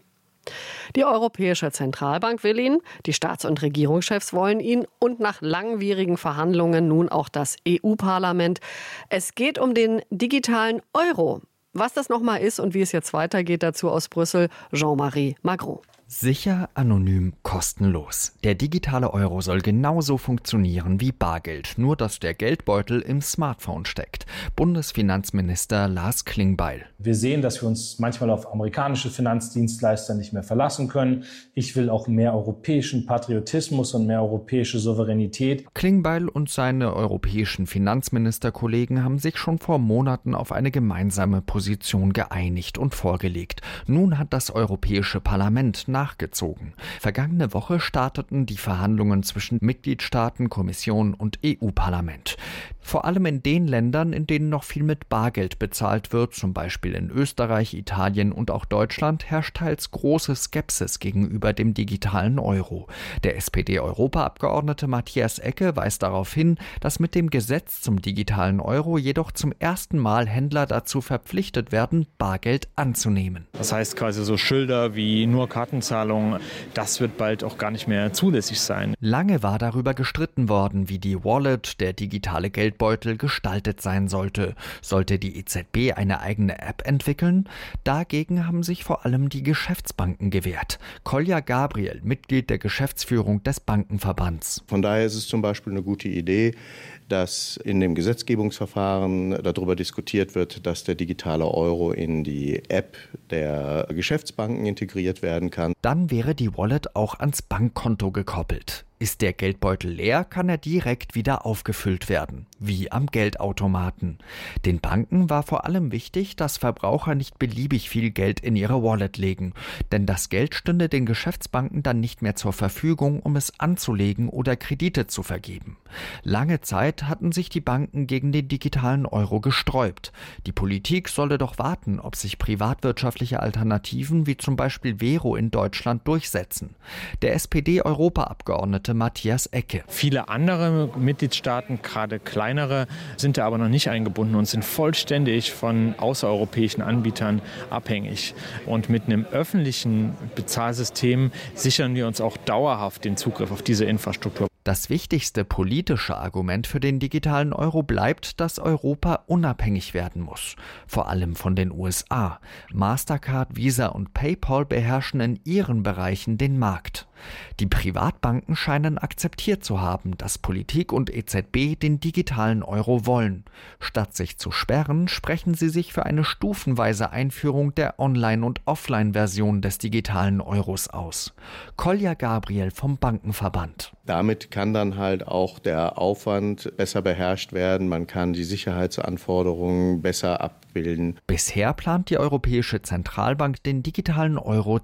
Die Europäische Zentralbank will ihn, die Staats- und Regierungschefs wollen ihn und nach langwierigen Verhandlungen nun auch das EU-Parlament. Es geht um den digitalen Euro. Was das nochmal ist und wie es jetzt weitergeht, dazu aus Brüssel Jean-Marie Magro. Sicher, anonym, kostenlos. Der digitale Euro soll genauso funktionieren wie Bargeld, nur dass der Geldbeutel im Smartphone steckt. Bundesfinanzminister Lars Klingbeil. Wir sehen, dass wir uns manchmal auf amerikanische Finanzdienstleister nicht mehr verlassen können. Ich will auch mehr europäischen Patriotismus und mehr europäische Souveränität. Klingbeil und seine europäischen Finanzministerkollegen haben sich schon vor Monaten auf eine gemeinsame Position geeinigt und vorgelegt. Nun hat das Europäische Parlament nachgezogen. Vergangene Woche starteten die Verhandlungen zwischen Mitgliedstaaten, Kommission und EU-Parlament. Vor allem in den Ländern, in denen noch viel mit Bargeld bezahlt wird, zum Beispiel in Österreich, Italien und auch Deutschland, herrscht teils große Skepsis gegenüber dem digitalen Euro. Der SPD-Europaabgeordnete Matthias Ecke weist darauf hin, dass mit dem Gesetz zum digitalen Euro jedoch zum ersten Mal Händler dazu verpflichtet werden, Bargeld anzunehmen. Das heißt quasi so Schilder wie nur Kartenzahlung, das wird bald auch gar nicht mehr zulässig sein. Lange war darüber gestritten worden, wie die Wallet, der digitale Geldbeutel, gestaltet sein sollte. Sollte die EZB eine eigene App entwickeln? Dagegen haben sich vor allem die Geschäftsbanken gewehrt. Kolja Gabriel, Mitglied der Geschäftsführung des Bankenverbands. Von daher ist es zum Beispiel eine gute Idee, dass in dem Gesetzgebungsverfahren darüber diskutiert wird, dass der digitale Euro in die App der Geschäftsbanken integriert werden kann. Dann wäre die Wallet auch ans Bankkonto gekoppelt. Ist der Geldbeutel leer, kann er direkt wieder aufgefüllt werden, wie am Geldautomaten. Den Banken war vor allem wichtig, dass Verbraucher nicht beliebig viel Geld in ihre Wallet legen, denn das Geld stünde den Geschäftsbanken dann nicht mehr zur Verfügung, um es anzulegen oder Kredite zu vergeben. Lange Zeit hatten sich die Banken gegen den digitalen Euro gesträubt. Die Politik solle doch warten, ob sich privatwirtschaftliche Alternativen wie zum Beispiel Vero in Deutschland durchsetzen. Der SPD-Europaabgeordnete Matthias Ecke. Viele andere Mitgliedstaaten, gerade kleinere, sind da aber noch nicht eingebunden und sind vollständig von außereuropäischen Anbietern abhängig. Und mit einem öffentlichen Bezahlsystem sichern wir uns auch dauerhaft den Zugriff auf diese Infrastruktur. Das wichtigste politische Argument für den digitalen Euro bleibt, dass Europa unabhängig werden muss. Vor allem von den USA. Mastercard, Visa und PayPal beherrschen in ihren Bereichen den Markt. Die Privatbanken scheinen akzeptiert zu haben, dass Politik und EZB den digitalen Euro wollen. Statt sich zu sperren, sprechen sie sich für eine stufenweise Einführung der Online- und Offline-Version des digitalen Euros aus. Kolja Gabriel vom Bankenverband. Damit kann dann halt auch der Aufwand besser beherrscht werden. Man kann die Sicherheitsanforderungen besser abbilden. Bisher plant die Europäische Zentralbank, den digitalen Euro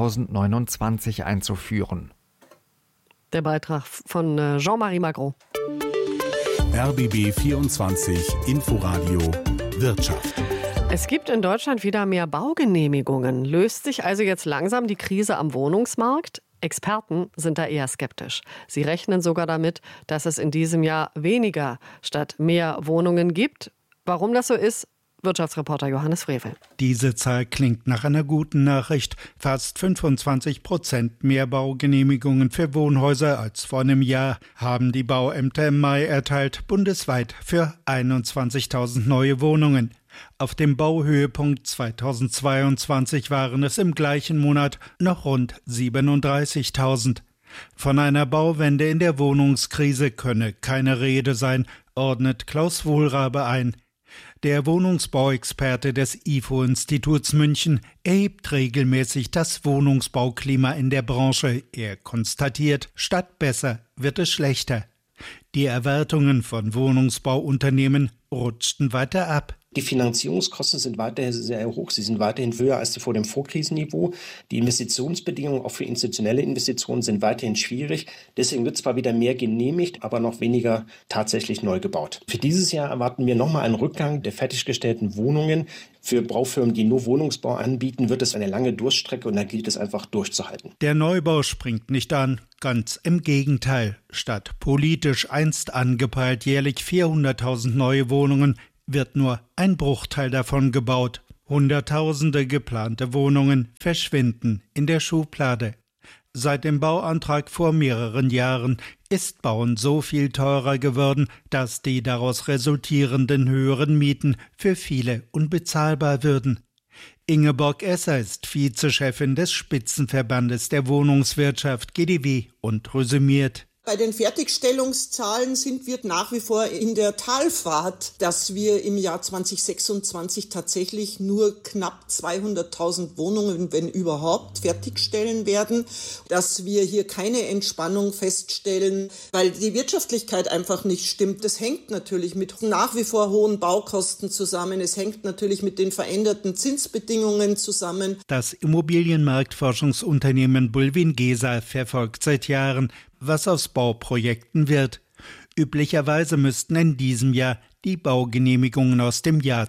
2029 einzuführen. Der Beitrag von Jean-Marie Magro. RBB 24 Inforadio Wirtschaft. Es gibt in Deutschland wieder mehr Baugenehmigungen. Löst sich also jetzt langsam die Krise am Wohnungsmarkt? Experten sind da eher skeptisch. Sie rechnen sogar damit, dass es in diesem Jahr weniger statt mehr Wohnungen gibt. Warum das so ist, Wirtschaftsreporter Johannes Frevel. Diese Zahl klingt nach einer guten Nachricht. Fast 25% mehr Baugenehmigungen für Wohnhäuser als vor einem Jahr haben die Bauämter im Mai erteilt, bundesweit für 21.000 neue Wohnungen. Auf dem Bauhöhepunkt 2022 waren es im gleichen Monat noch rund 37.000. Von einer Bauwende in der Wohnungskrise könne keine Rede sein, ordnet Klaus Wohlrabe ein. Der Wohnungsbauexperte des IFO-Instituts München erhebt regelmäßig das Wohnungsbauklima in der Branche. Er konstatiert, statt besser wird es schlechter. Die Erwartungen von Wohnungsbauunternehmen rutschten weiter ab. Die Finanzierungskosten sind weiterhin sehr hoch. Sie sind weiterhin höher als vor dem Vorkrisenniveau. Die Investitionsbedingungen auch für institutionelle Investitionen sind weiterhin schwierig. Deswegen wird zwar wieder mehr genehmigt, aber noch weniger tatsächlich neu gebaut. Für dieses Jahr erwarten wir nochmal einen Rückgang der fertiggestellten Wohnungen. Für Baufirmen, die nur Wohnungsbau anbieten, wird es eine lange Durststrecke und da gilt es einfach durchzuhalten. Der Neubau springt nicht an, ganz im Gegenteil. Statt politisch einst angepeilt jährlich 400.000 neue Wohnungen wird nur ein Bruchteil davon gebaut. Hunderttausende geplante Wohnungen verschwinden in der Schublade. Seit dem Bauantrag vor mehreren Jahren ist Bauen so viel teurer geworden, dass die daraus resultierenden höheren Mieten für viele unbezahlbar würden. Ingeborg Esser ist Vizechefin des Spitzenverbandes der Wohnungswirtschaft GDW und resümiert: Bei den Fertigstellungszahlen sind wir nach wie vor in der Talfahrt, dass wir im Jahr 2026 tatsächlich nur knapp 200.000 Wohnungen, wenn überhaupt, fertigstellen werden. Dass wir hier keine Entspannung feststellen, weil die Wirtschaftlichkeit einfach nicht stimmt. Das hängt natürlich mit nach wie vor hohen Baukosten zusammen. Es hängt natürlich mit den veränderten Zinsbedingungen zusammen. Das Immobilienmarktforschungsunternehmen Bulwiengesa verfolgt seit Jahren, was aus Bauprojekten wird. Üblicherweise müssten in diesem Jahr die Baugenehmigungen aus dem Jahr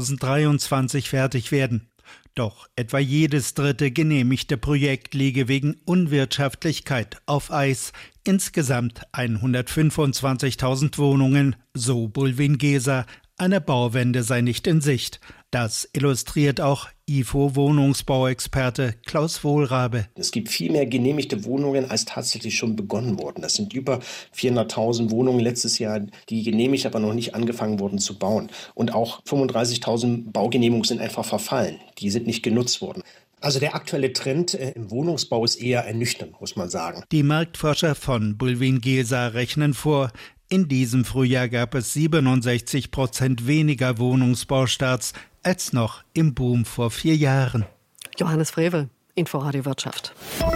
2023 fertig werden. Doch etwa jedes dritte genehmigte Projekt liege wegen Unwirtschaftlichkeit auf Eis. Insgesamt 125.000 Wohnungen, so Bulwiengesa. Eine Bauwende sei nicht in Sicht. Das illustriert auch IFO-Wohnungsbauexperte Klaus Wohlrabe. Es gibt viel mehr genehmigte Wohnungen, als tatsächlich schon begonnen wurden. Das sind über 400.000 Wohnungen letztes Jahr, die genehmigt, aber noch nicht angefangen wurden zu bauen. Und auch 35.000 Baugenehmigungen sind einfach verfallen. Die sind nicht genutzt worden. Also der aktuelle Trend im Wohnungsbau ist eher ernüchternd, muss man sagen. Die Marktforscher von Bulwiengesa rechnen vor, in diesem Frühjahr gab es 67% weniger Wohnungsbaustarts als noch im Boom vor 4 Jahren. Johannes Frevel, Inforadio Wirtschaft.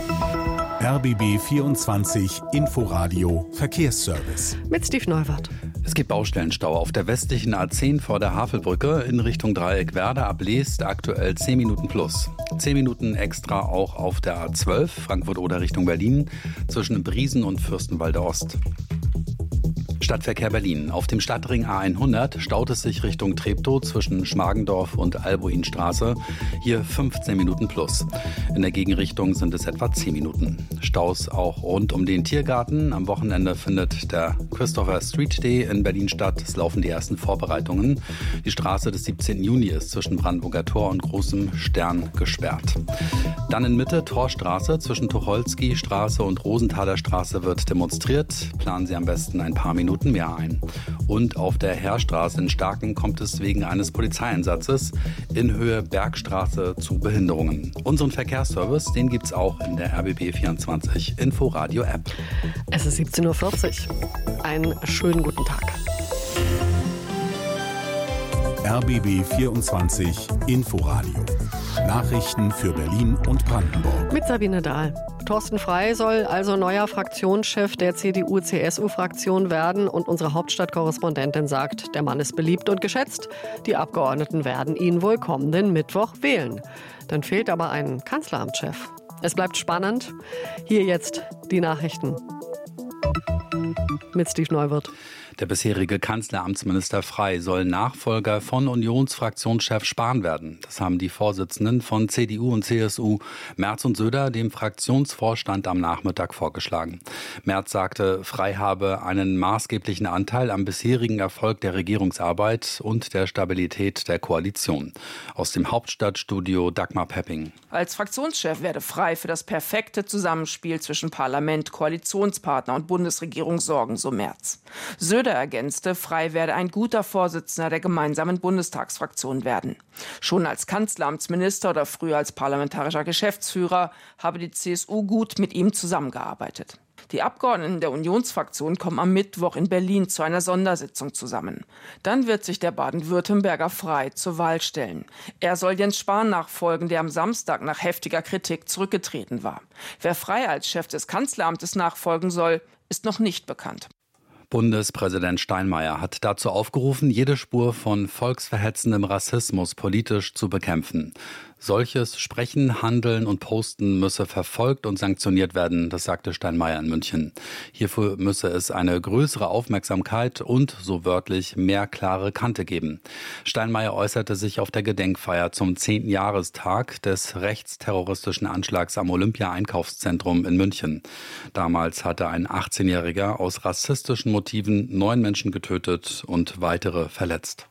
RBB 24 Inforadio Verkehrsservice. Mit Steve Neuwirth. Es gibt Baustellenstau auf der westlichen A10 vor der Havelbrücke in Richtung Dreieck Werder ab Leest, aktuell 10 Minuten plus. 10 Minuten extra auch auf der A12 Frankfurt oder Richtung Berlin zwischen Briesen und Fürstenwalde Ost. Stadtverkehr Berlin. Auf dem Stadtring A100 staut es sich Richtung Treptow zwischen Schmargendorf und Albuinstraße. Hier 15 Minuten plus. In der Gegenrichtung sind es etwa 10 Minuten. Staus auch rund um den Tiergarten. Am Wochenende findet der Christopher Street Day in Berlin statt. Es laufen die ersten Vorbereitungen. Die Straße des 17. Juni ist zwischen Brandenburger Tor und Großem Stern gesperrt. Dann in Mitte Torstraße zwischen Tucholsky-Straße und Rosenthaler Straße wird demonstriert. Planen Sie am besten ein paar Minuten mehr ein. Und auf der Heerstraße in Starken kommt es wegen eines Polizeieinsatzes in Höhe Bergstraße zu Behinderungen. Unseren Verkehrsservice, den gibt es auch in der RBB 24 Inforadio App. Es ist 17.40 Uhr. Einen schönen guten Tag. RBB 24 Inforadio. Nachrichten für Berlin und Brandenburg. Mit Sabine Dahl. Thorsten Frey soll also neuer Fraktionschef der CDU-CSU-Fraktion werden und unsere Hauptstadtkorrespondentin sagt, der Mann ist beliebt und geschätzt. Die Abgeordneten werden ihn wohl kommenden Mittwoch wählen. Dann fehlt aber ein Kanzleramtschef. Es bleibt spannend. Hier jetzt die Nachrichten. Mit Steve Neuwirth. Der bisherige Kanzleramtsminister Frey soll Nachfolger von Unionsfraktionschef Spahn werden. Das haben die Vorsitzenden von CDU und CSU Merz und Söder dem Fraktionsvorstand am Nachmittag vorgeschlagen. Merz sagte, Frey habe einen maßgeblichen Anteil am bisherigen Erfolg der Regierungsarbeit und der Stabilität der Koalition. Aus dem Hauptstadtstudio Dagmar Pepping. Als Fraktionschef werde Frey für das perfekte Zusammenspiel zwischen Parlament, Koalitionspartner und Bundesregierung sorgen, so Merz. Söder ergänzte, Frey werde ein guter Vorsitzender der gemeinsamen Bundestagsfraktion werden. Schon als Kanzleramtsminister oder früher als parlamentarischer Geschäftsführer habe die CSU gut mit ihm zusammengearbeitet. Die Abgeordneten der Unionsfraktion kommen am Mittwoch in Berlin zu einer Sondersitzung zusammen. Dann wird sich der Baden-Württemberger Frey zur Wahl stellen. Er soll Jens Spahn nachfolgen, der am Samstag nach heftiger Kritik zurückgetreten war. Wer Frey als Chef des Kanzleramtes nachfolgen soll, ist noch nicht bekannt. Bundespräsident Steinmeier hat dazu aufgerufen, jede Spur von volksverhetzendem Rassismus politisch zu bekämpfen. Solches Sprechen, Handeln und Posten müsse verfolgt und sanktioniert werden, das sagte Steinmeier in München. Hierfür müsse es eine größere Aufmerksamkeit und, so wörtlich, mehr klare Kante geben. Steinmeier äußerte sich auf der Gedenkfeier zum 10. Jahrestag des rechtsterroristischen Anschlags am Olympia-Einkaufszentrum in München. Damals hatte ein 18-Jähriger aus rassistischen Motiven 9 Menschen getötet und weitere verletzt.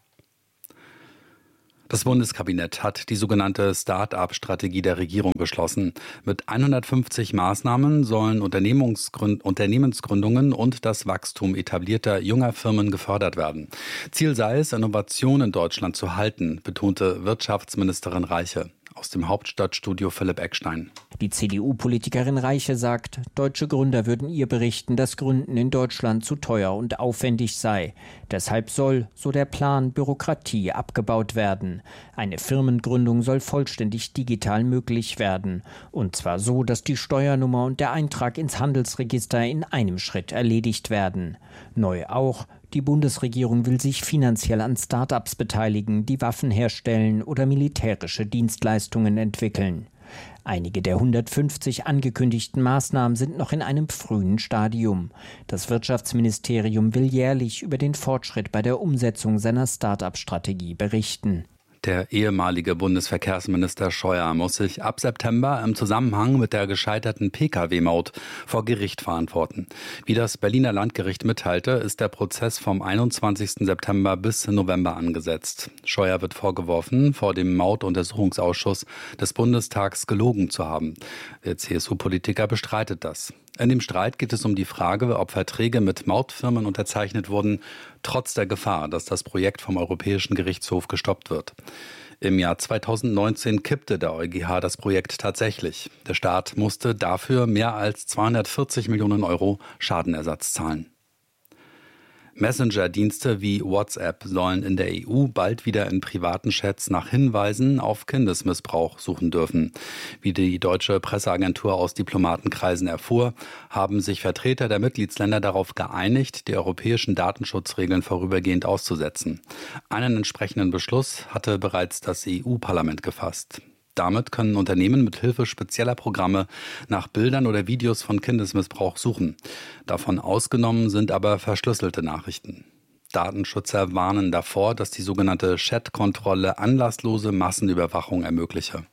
Das Bundeskabinett hat die sogenannte Start-up-Strategie der Regierung beschlossen. Mit 150 Maßnahmen sollen Unternehmensgründungen und das Wachstum etablierter junger Firmen gefördert werden. Ziel sei es, Innovation in Deutschland zu halten, betonte Wirtschaftsministerin Reiche. Aus dem Hauptstadtstudio Philipp Eckstein. Die CDU-Politikerin Reiche sagt, deutsche Gründer würden ihr berichten, dass Gründen in Deutschland zu teuer und aufwendig sei. Deshalb soll, so der Plan, Bürokratie abgebaut werden. Eine Firmengründung soll vollständig digital möglich werden. Und zwar so, dass die Steuernummer und der Eintrag ins Handelsregister in einem Schritt erledigt werden. Neu auch, die Bundesregierung will sich finanziell an Start-ups beteiligen, die Waffen herstellen oder militärische Dienstleistungen entwickeln. Einige der 150 angekündigten Maßnahmen sind noch in einem frühen Stadium. Das Wirtschaftsministerium will jährlich über den Fortschritt bei der Umsetzung seiner Start-up-Strategie berichten. Der ehemalige Bundesverkehrsminister Scheuer muss sich ab September im Zusammenhang mit der gescheiterten Pkw-Maut vor Gericht verantworten. Wie das Berliner Landgericht mitteilte, ist der Prozess vom 21. September bis November angesetzt. Scheuer wird vorgeworfen, vor dem Mautuntersuchungsausschuss des Bundestags gelogen zu haben. Der CSU-Politiker bestreitet das. In dem Streit geht es um die Frage, ob Verträge mit Mautfirmen unterzeichnet wurden, trotz der Gefahr, dass das Projekt vom Europäischen Gerichtshof gestoppt wird. Im Jahr 2019 kippte der EuGH das Projekt tatsächlich. Der Staat musste dafür mehr als 240 Millionen Euro Schadenersatz zahlen. Messenger-Dienste wie WhatsApp sollen in der EU bald wieder in privaten Chats nach Hinweisen auf Kindesmissbrauch suchen dürfen. Wie die deutsche Presseagentur aus Diplomatenkreisen erfuhr, haben sich Vertreter der Mitgliedsländer darauf geeinigt, die europäischen Datenschutzregeln vorübergehend auszusetzen. Einen entsprechenden Beschluss hatte bereits das EU-Parlament gefasst. Damit können Unternehmen mit Hilfe spezieller Programme nach Bildern oder Videos von Kindesmissbrauch suchen. Davon ausgenommen sind aber verschlüsselte Nachrichten. Datenschützer warnen davor, dass die sogenannte Chat-Kontrolle anlasslose Massenüberwachung ermögliche.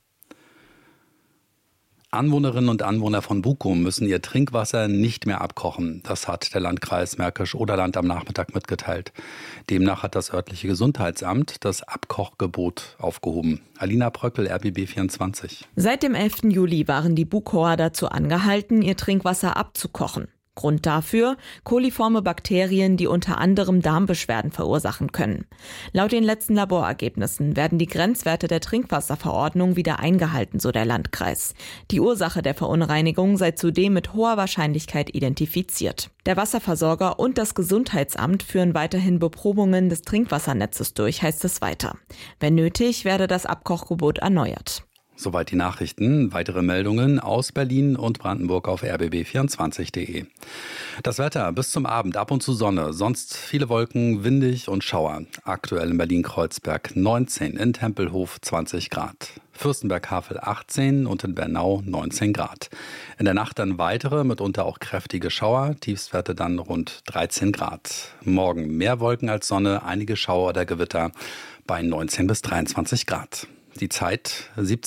Anwohnerinnen und Anwohner von Bukum müssen ihr Trinkwasser nicht mehr abkochen. Das hat der Landkreis Märkisch-Oderland am Nachmittag mitgeteilt. Demnach hat das örtliche Gesundheitsamt das Abkochgebot aufgehoben. Alina Pröckel, RBB 24. Seit dem 11. Juli waren die Bukower dazu angehalten, ihr Trinkwasser abzukochen. Grund dafür: koliforme Bakterien, die unter anderem Darmbeschwerden verursachen können. Laut den letzten Laborergebnissen werden die Grenzwerte der Trinkwasserverordnung wieder eingehalten, so der Landkreis. Die Ursache der Verunreinigung sei zudem mit hoher Wahrscheinlichkeit identifiziert. Der Wasserversorger und das Gesundheitsamt führen weiterhin Beprobungen des Trinkwassernetzes durch, heißt es weiter. Wenn nötig, werde das Abkochgebot erneuert. Soweit die Nachrichten. Weitere Meldungen aus Berlin und Brandenburg auf rbb24.de. Das Wetter bis zum Abend, ab und zu Sonne, sonst viele Wolken, windig und Schauer. Aktuell in Berlin-Kreuzberg 19, in Tempelhof 20 Grad. Fürstenberg-Havel 18 und in Bernau 19 Grad. In der Nacht dann weitere, mitunter auch kräftige Schauer, Tiefstwerte dann rund 13 Grad. Morgen mehr Wolken als Sonne, einige Schauer oder Gewitter bei 19 bis 23 Grad. Die Zeit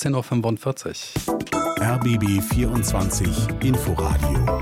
17.45 Uhr. RBB 24 Inforadio.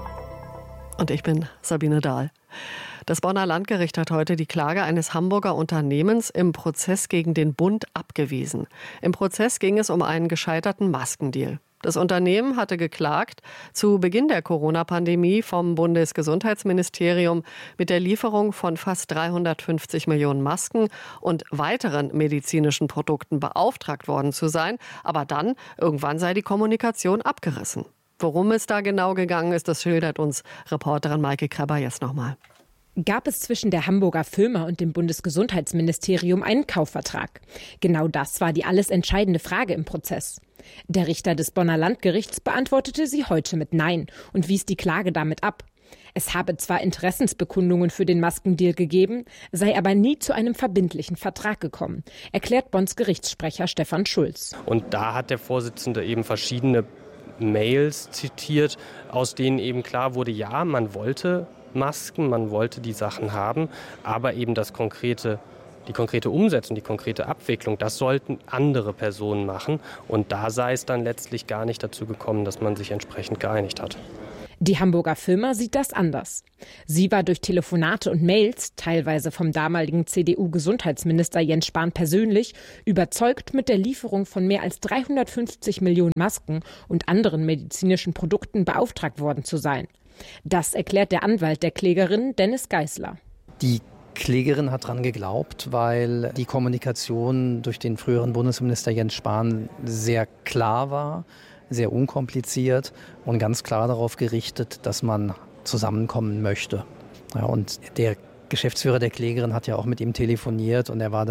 Und ich bin Sabine Dahl. Das Bonner Landgericht hat heute die Klage eines Hamburger Unternehmens im Prozess gegen den Bund abgewiesen. Im Prozess ging es um einen gescheiterten Maskendeal. Das Unternehmen hatte geklagt, zu Beginn der Corona-Pandemie vom Bundesgesundheitsministerium mit der Lieferung von fast 350 Millionen Masken und weiteren medizinischen Produkten beauftragt worden zu sein. Aber dann, irgendwann sei die Kommunikation abgerissen. Worum es da genau gegangen ist, das schildert uns Reporterin Maike Kreber jetzt nochmal. Gab es zwischen der Hamburger Firma und dem Bundesgesundheitsministerium einen Kaufvertrag? Genau das war die alles entscheidende Frage im Prozess. Der Richter des Bonner Landgerichts beantwortete sie heute mit Nein und wies die Klage damit ab. Es habe zwar Interessensbekundungen für den Maskendeal gegeben, sei aber nie zu einem verbindlichen Vertrag gekommen, erklärt Bonns Gerichtssprecher Stefan Schulz. Und da hat der Vorsitzende eben verschiedene Mails zitiert, aus denen eben klar wurde, ja, man wollte Masken, man wollte die Sachen haben, aber eben die konkrete Umsetzung, die konkrete Abwicklung, das sollten andere Personen machen. Und da sei es dann letztlich gar nicht dazu gekommen, dass man sich entsprechend geeinigt hat. Die Hamburger Firma sieht das anders. Sie war durch Telefonate und Mails, teilweise vom damaligen CDU-Gesundheitsminister Jens Spahn persönlich, überzeugt, mit der Lieferung von mehr als 350 Millionen Masken und anderen medizinischen Produkten beauftragt worden zu sein. Das erklärt der Anwalt der Klägerin, Dennis Geisler. Die Klägerin hat daran geglaubt, weil die Kommunikation durch den früheren Bundesminister Jens Spahn sehr klar war, sehr unkompliziert und ganz klar darauf gerichtet, dass man zusammenkommen möchte. Ja, und der Geschäftsführer der Klägerin hat ja auch mit ihm telefoniert und er war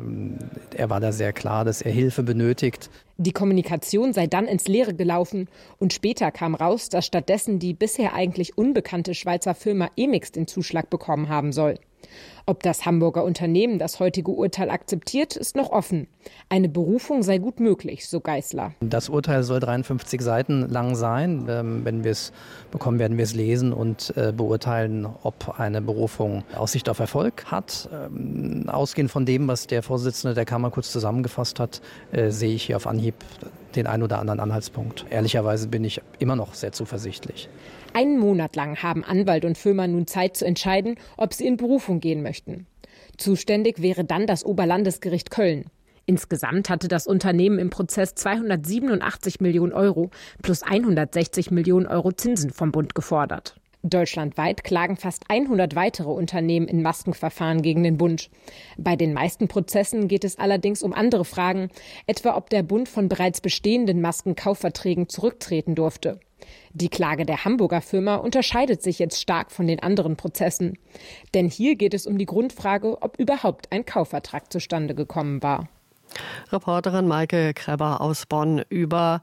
da sehr klar, dass er Hilfe benötigt. Die Kommunikation sei dann ins Leere gelaufen und später kam raus, dass stattdessen die bisher eigentlich unbekannte Schweizer Firma Emix den Zuschlag bekommen haben soll. Ob das Hamburger Unternehmen das heutige Urteil akzeptiert, ist noch offen. Eine Berufung sei gut möglich, so Geisler. Das Urteil soll 53 Seiten lang sein. Wenn wir es bekommen, werden wir es lesen und beurteilen, ob eine Berufung Aussicht auf Erfolg hat. Ausgehend von dem, was der Vorsitzende der Kammer kurz zusammengefasst hat, sehe ich hier auf Anhieb den ein oder anderen Anhaltspunkt. Ehrlicherweise bin ich immer noch sehr zuversichtlich. Einen Monat lang haben Anwalt und Firma nun Zeit zu entscheiden, ob sie in Berufung gehen möchten. Zuständig wäre dann das Oberlandesgericht Köln. Insgesamt hatte das Unternehmen im Prozess 287 Millionen Euro plus 160 Millionen Euro Zinsen vom Bund gefordert. Deutschlandweit klagen fast 100 weitere Unternehmen in Maskenverfahren gegen den Bund. Bei den meisten Prozessen geht es allerdings um andere Fragen, etwa ob der Bund von bereits bestehenden Maskenkaufverträgen zurücktreten durfte. Die Klage der Hamburger Firma unterscheidet sich jetzt stark von den anderen Prozessen. Denn hier geht es um die Grundfrage, ob überhaupt ein Kaufvertrag zustande gekommen war. Reporterin Maike Kreber aus Bonn über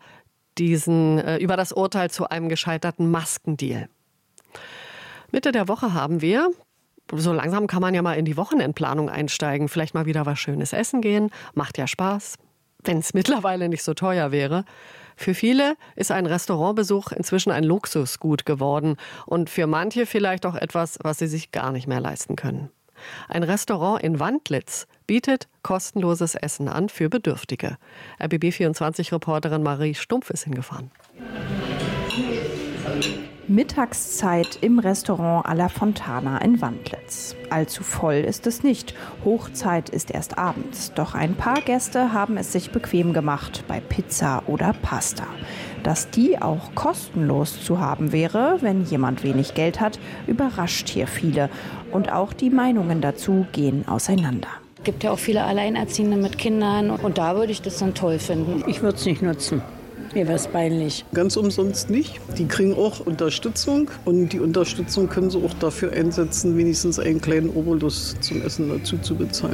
das Urteil zu einem gescheiterten Maskendeal. Mitte der Woche haben wir, so langsam kann man ja mal in die Wochenendplanung einsteigen, vielleicht mal wieder was Schönes essen gehen, macht ja Spaß, wenn es mittlerweile nicht so teuer wäre. Für viele ist ein Restaurantbesuch inzwischen ein Luxusgut geworden und für manche vielleicht auch etwas, was sie sich gar nicht mehr leisten können. Ein Restaurant in Wandlitz bietet kostenloses Essen an für Bedürftige. RBB24-Reporterin Marie Stumpf ist hingefahren. Mittagszeit im Restaurant Alla Fontana in Wandlitz. Allzu voll ist es nicht. Hochzeit ist erst abends. Doch ein paar Gäste haben es sich bequem gemacht bei Pizza oder Pasta. Dass die auch kostenlos zu haben wäre, wenn jemand wenig Geld hat, überrascht hier viele. Und auch die Meinungen dazu gehen auseinander. Es gibt ja auch viele Alleinerziehende mit Kindern und da würde ich das dann toll finden. Ich würde es nicht nutzen. Mir wäre es peinlich. Ganz umsonst nicht. Die kriegen auch Unterstützung und die Unterstützung können sie auch dafür einsetzen, wenigstens einen kleinen Obolus zum Essen dazu zu bezahlen.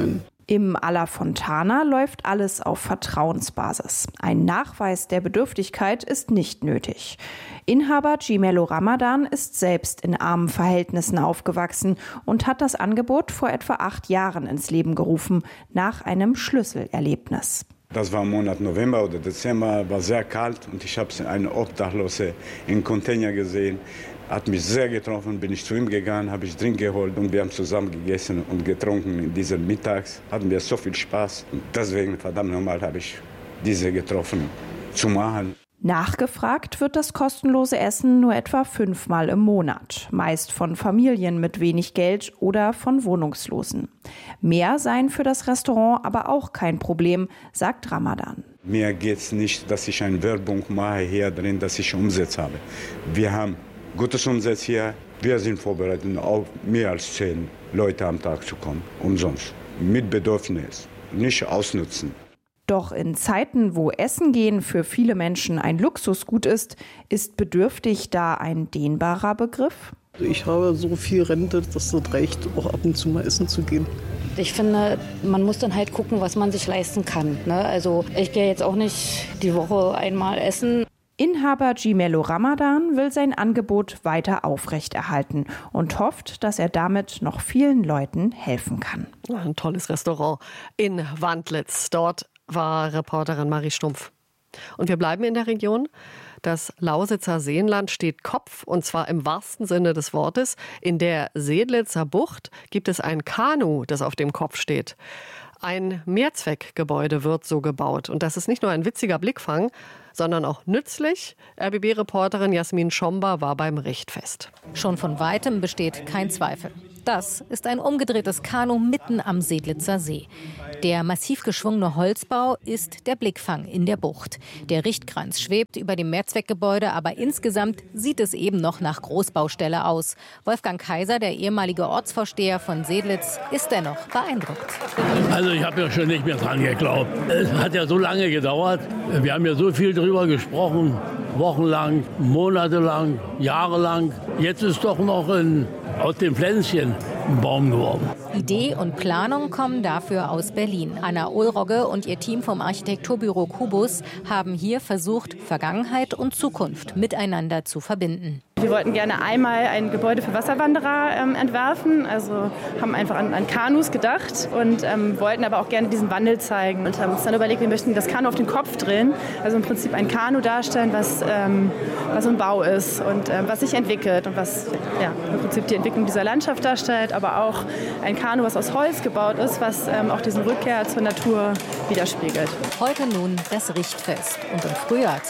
Im Alla Fontana läuft alles auf Vertrauensbasis. Ein Nachweis der Bedürftigkeit ist nicht nötig. Inhaber Cimelo Ramadan ist selbst in armen Verhältnissen aufgewachsen und hat das Angebot vor etwa 8 Jahren ins Leben gerufen, nach einem Schlüsselerlebnis. Das war im Monat November oder Dezember, war sehr kalt und ich habe eine Obdachlose im Container gesehen. Hat mich sehr getroffen, bin ich zu ihm gegangen, habe ich Drink geholt und wir haben zusammen gegessen und getrunken in diesem Mittags. Hatten wir so viel Spaß und deswegen, verdammt nochmal, habe ich diese getroffen zu machen. Nachgefragt wird das kostenlose Essen nur etwa 5-mal im Monat, meist von Familien mit wenig Geld oder von Wohnungslosen. Mehr seien für das Restaurant aber auch kein Problem, sagt Ramadan. Mir geht es nicht, dass ich eine Werbung mache hier drin, dass ich Umsatz habe. Wir haben gutes Umsatz hier. Wir sind vorbereitet, auf mehr als 10 Leute am Tag zu kommen, umsonst, mit Bedürfnis, nicht ausnutzen. Doch in Zeiten, wo Essen gehen für viele Menschen ein Luxusgut ist bedürftig da ein dehnbarer Begriff? Ich habe so viel Rente, dass es reicht, auch ab und zu mal essen zu gehen. Ich finde, man muss dann halt gucken, was man sich leisten kann. Ne? Also ich gehe jetzt auch nicht die Woche einmal essen. Inhaber Cimelo Ramadan will sein Angebot weiter aufrechterhalten und hofft, dass er damit noch vielen Leuten helfen kann. Ein tolles Restaurant in Wandlitz. Dort war Reporterin Marie Stumpf. Und wir bleiben in der Region. Das Lausitzer Seenland steht Kopf, und zwar im wahrsten Sinne des Wortes. In der Sedlitzer Bucht gibt es ein Kanu, das auf dem Kopf steht. Ein Mehrzweckgebäude wird so gebaut. Und das ist nicht nur ein witziger Blickfang, sondern auch nützlich. RBB-Reporterin Jasmin Schomba war beim Richtfest. Schon von Weitem besteht kein Zweifel. Das ist ein umgedrehtes Kanu mitten am Sedlitzer See. Der massiv geschwungene Holzbau ist der Blickfang in der Bucht. Der Richtkranz schwebt über dem Mehrzweckgebäude, aber insgesamt sieht es eben noch nach Großbaustelle aus. Wolfgang Kaiser, der ehemalige Ortsvorsteher von Sedlitz, ist dennoch beeindruckt. Also ich habe ja schon nicht mehr dran geglaubt. Es hat ja so lange gedauert. Wir haben ja so viel drüber gesprochen. Wochenlang, monatelang, jahrelang. Jetzt ist doch noch aus dem Pflänzchen ein Baum geworden. Idee und Planung kommen dafür aus Berlin. Anna Ulrogge und ihr Team vom Architekturbüro Kubus haben hier versucht, Vergangenheit und Zukunft miteinander zu verbinden. Wir wollten gerne einmal ein Gebäude für Wasserwanderer entwerfen, also haben einfach an Kanus gedacht und wollten aber auch gerne diesen Wandel zeigen und haben uns dann überlegt, wir möchten das Kanu auf den Kopf drehen, also im Prinzip ein Kanu darstellen, was so ein Bau ist und was sich entwickelt und was im Prinzip die Entwicklung dieser Landschaft darstellt, aber auch ein Kanu, was aus Holz gebaut ist, was auch diesen Rückkehr zur Natur widerspiegelt. Heute nun das Richtfest und im Frühjahr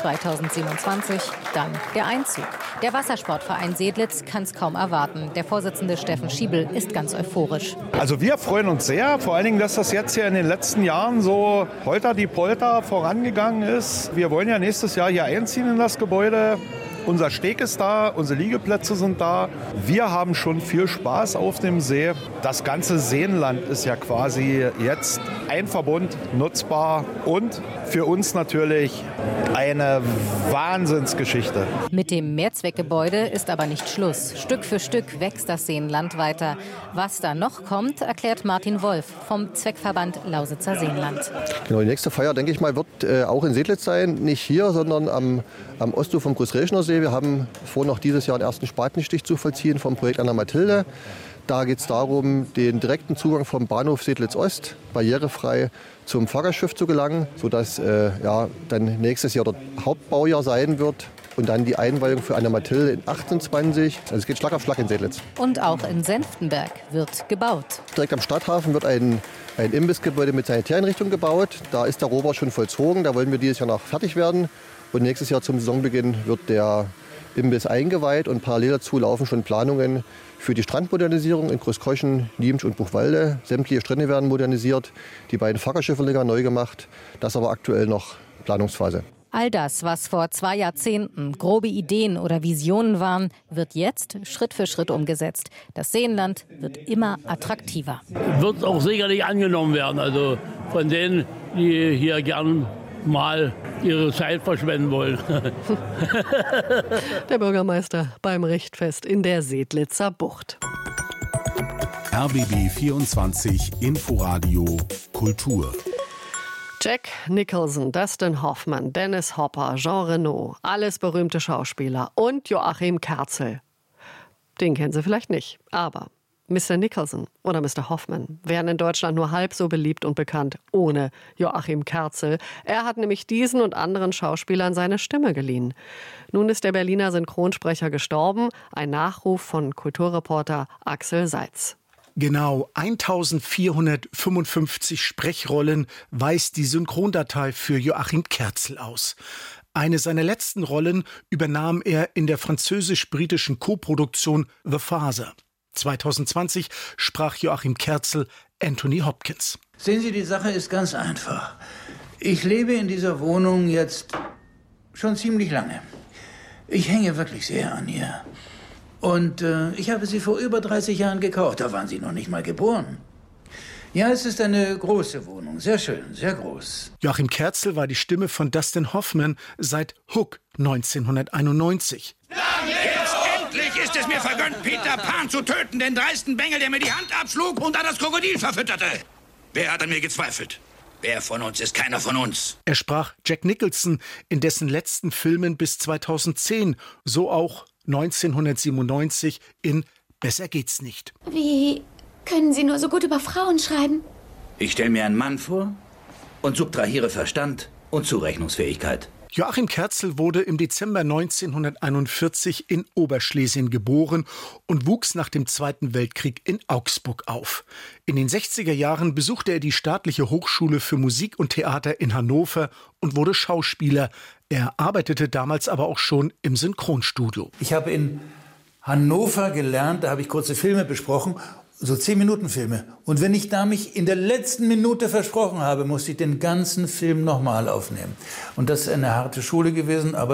2027 dann der Einzug. Der Wassersportverein Sedlitz kann es kaum erwarten. Der Vorsitzende Steffen Schiebel ist ganz euphorisch. Also wir freuen uns sehr, vor allen Dingen, dass das jetzt hier in den letzten Jahren so holter-die-polter vorangegangen ist. Wir wollen ja nächstes Jahr hier einziehen in das Gebäude. Unser Steg ist da, unsere Liegeplätze sind da. Wir haben schon viel Spaß auf dem See. Das ganze Seenland ist ja quasi jetzt ein Verbund, nutzbar und für uns natürlich eine Wahnsinnsgeschichte. Mit dem Mehrzweckgebäude ist aber nicht Schluss. Stück für Stück wächst das Seenland weiter. Was da noch kommt, erklärt Martin Wolf vom Zweckverband Lausitzer Seenland. Genau, die nächste Feier, denke ich mal, wird auch in Sedlitz sein. Nicht hier, sondern am Ostufer vom Großrechner See. Wir haben vor, noch dieses Jahr den ersten Spatenstich zu vollziehen vom Projekt Anna Mathilde. Da geht es darum, den direkten Zugang vom Bahnhof Sedlitz Ost barrierefrei zum Fahrgastschiff zu gelangen, sodass dann nächstes Jahr dort Hauptbaujahr sein wird. Und dann die Einweihung für Anna Mathilde in 28. Also es geht Schlag auf Schlag in Sedlitz. Und auch in Senftenberg wird gebaut. Direkt am Stadthafen wird ein Imbissgebäude mit Sanitäreinrichtung gebaut. Da ist der Rohbau schon vollzogen. Da wollen wir dieses Jahr noch fertig werden. Und nächstes Jahr zum Saisonbeginn wird der Imbiss eingeweiht. Und parallel dazu laufen schon Planungen für die Strandmodernisierung in Großkoschen, Niemsch und Buchwalde. Sämtliche Strände werden modernisiert. Die beiden Fahrerschiffe neu gemacht. Das aber aktuell noch Planungsphase. All das, was vor 2 Jahrzehnten grobe Ideen oder Visionen waren, wird jetzt Schritt für Schritt umgesetzt. Das Seenland wird immer attraktiver. Wird auch sicherlich angenommen werden. Also von denen, die hier gern mal ihre Zeit verschwenden wollen. Der Bürgermeister beim Richtfest in der Sedlitzer Bucht. RBB 24 Inforadio Kultur. Jack Nicholson, Dustin Hoffman, Dennis Hopper, Jean Reno, alles berühmte Schauspieler und Joachim Kerzel. Den kennen Sie vielleicht nicht, aber Mr. Nicholson oder Mr. Hoffman wären in Deutschland nur halb so beliebt und bekannt ohne Joachim Kerzel. Er hat nämlich diesen und anderen Schauspielern seine Stimme geliehen. Nun ist der Berliner Synchronsprecher gestorben, ein Nachruf von Kulturreporter Axel Seitz. Genau 1455 Sprechrollen weist die Synchrondatei für Joachim Kerzel aus. Eine seiner letzten Rollen übernahm er in der französisch-britischen Koproduktion The Father. 2020 sprach Joachim Kerzel Anthony Hopkins. Sehen Sie, die Sache ist ganz einfach. Ich lebe in dieser Wohnung jetzt schon ziemlich lange. Ich hänge wirklich sehr an ihr. Und ich habe sie vor über 30 Jahren gekauft. Da waren Sie noch nicht mal geboren. Ja, es ist eine große Wohnung. Sehr schön, sehr groß. Joachim Kerzel war die Stimme von Dustin Hoffman seit Hook 1991. Jetzt endlich ist es mir vergönnt, Peter Pan zu töten, den dreisten Bengel, der mir die Hand abschlug und dann das Krokodil verfütterte. Wer hat an mir gezweifelt? Wer von uns ist keiner von uns? Er sprach Jack Nicholson in dessen letzten Filmen bis 2010, so auch 1997 in Besser geht's nicht. Wie können Sie nur so gut über Frauen schreiben? Ich stelle mir einen Mann vor und subtrahiere Verstand und Zurechnungsfähigkeit. Joachim Kerzel wurde im Dezember 1941 in Oberschlesien geboren und wuchs nach dem Zweiten Weltkrieg in Augsburg auf. In den 60er Jahren besuchte er die Staatliche Hochschule für Musik und Theater in Hannover und wurde Schauspieler. Er arbeitete damals aber auch schon im Synchronstudio. Ich habe in Hannover gelernt, da habe ich kurze Filme besprochen, so 10-Minuten-Filme. Und wenn ich da mich in der letzten Minute versprochen habe, musste ich den ganzen Film nochmal aufnehmen. Und das ist eine harte Schule gewesen, aber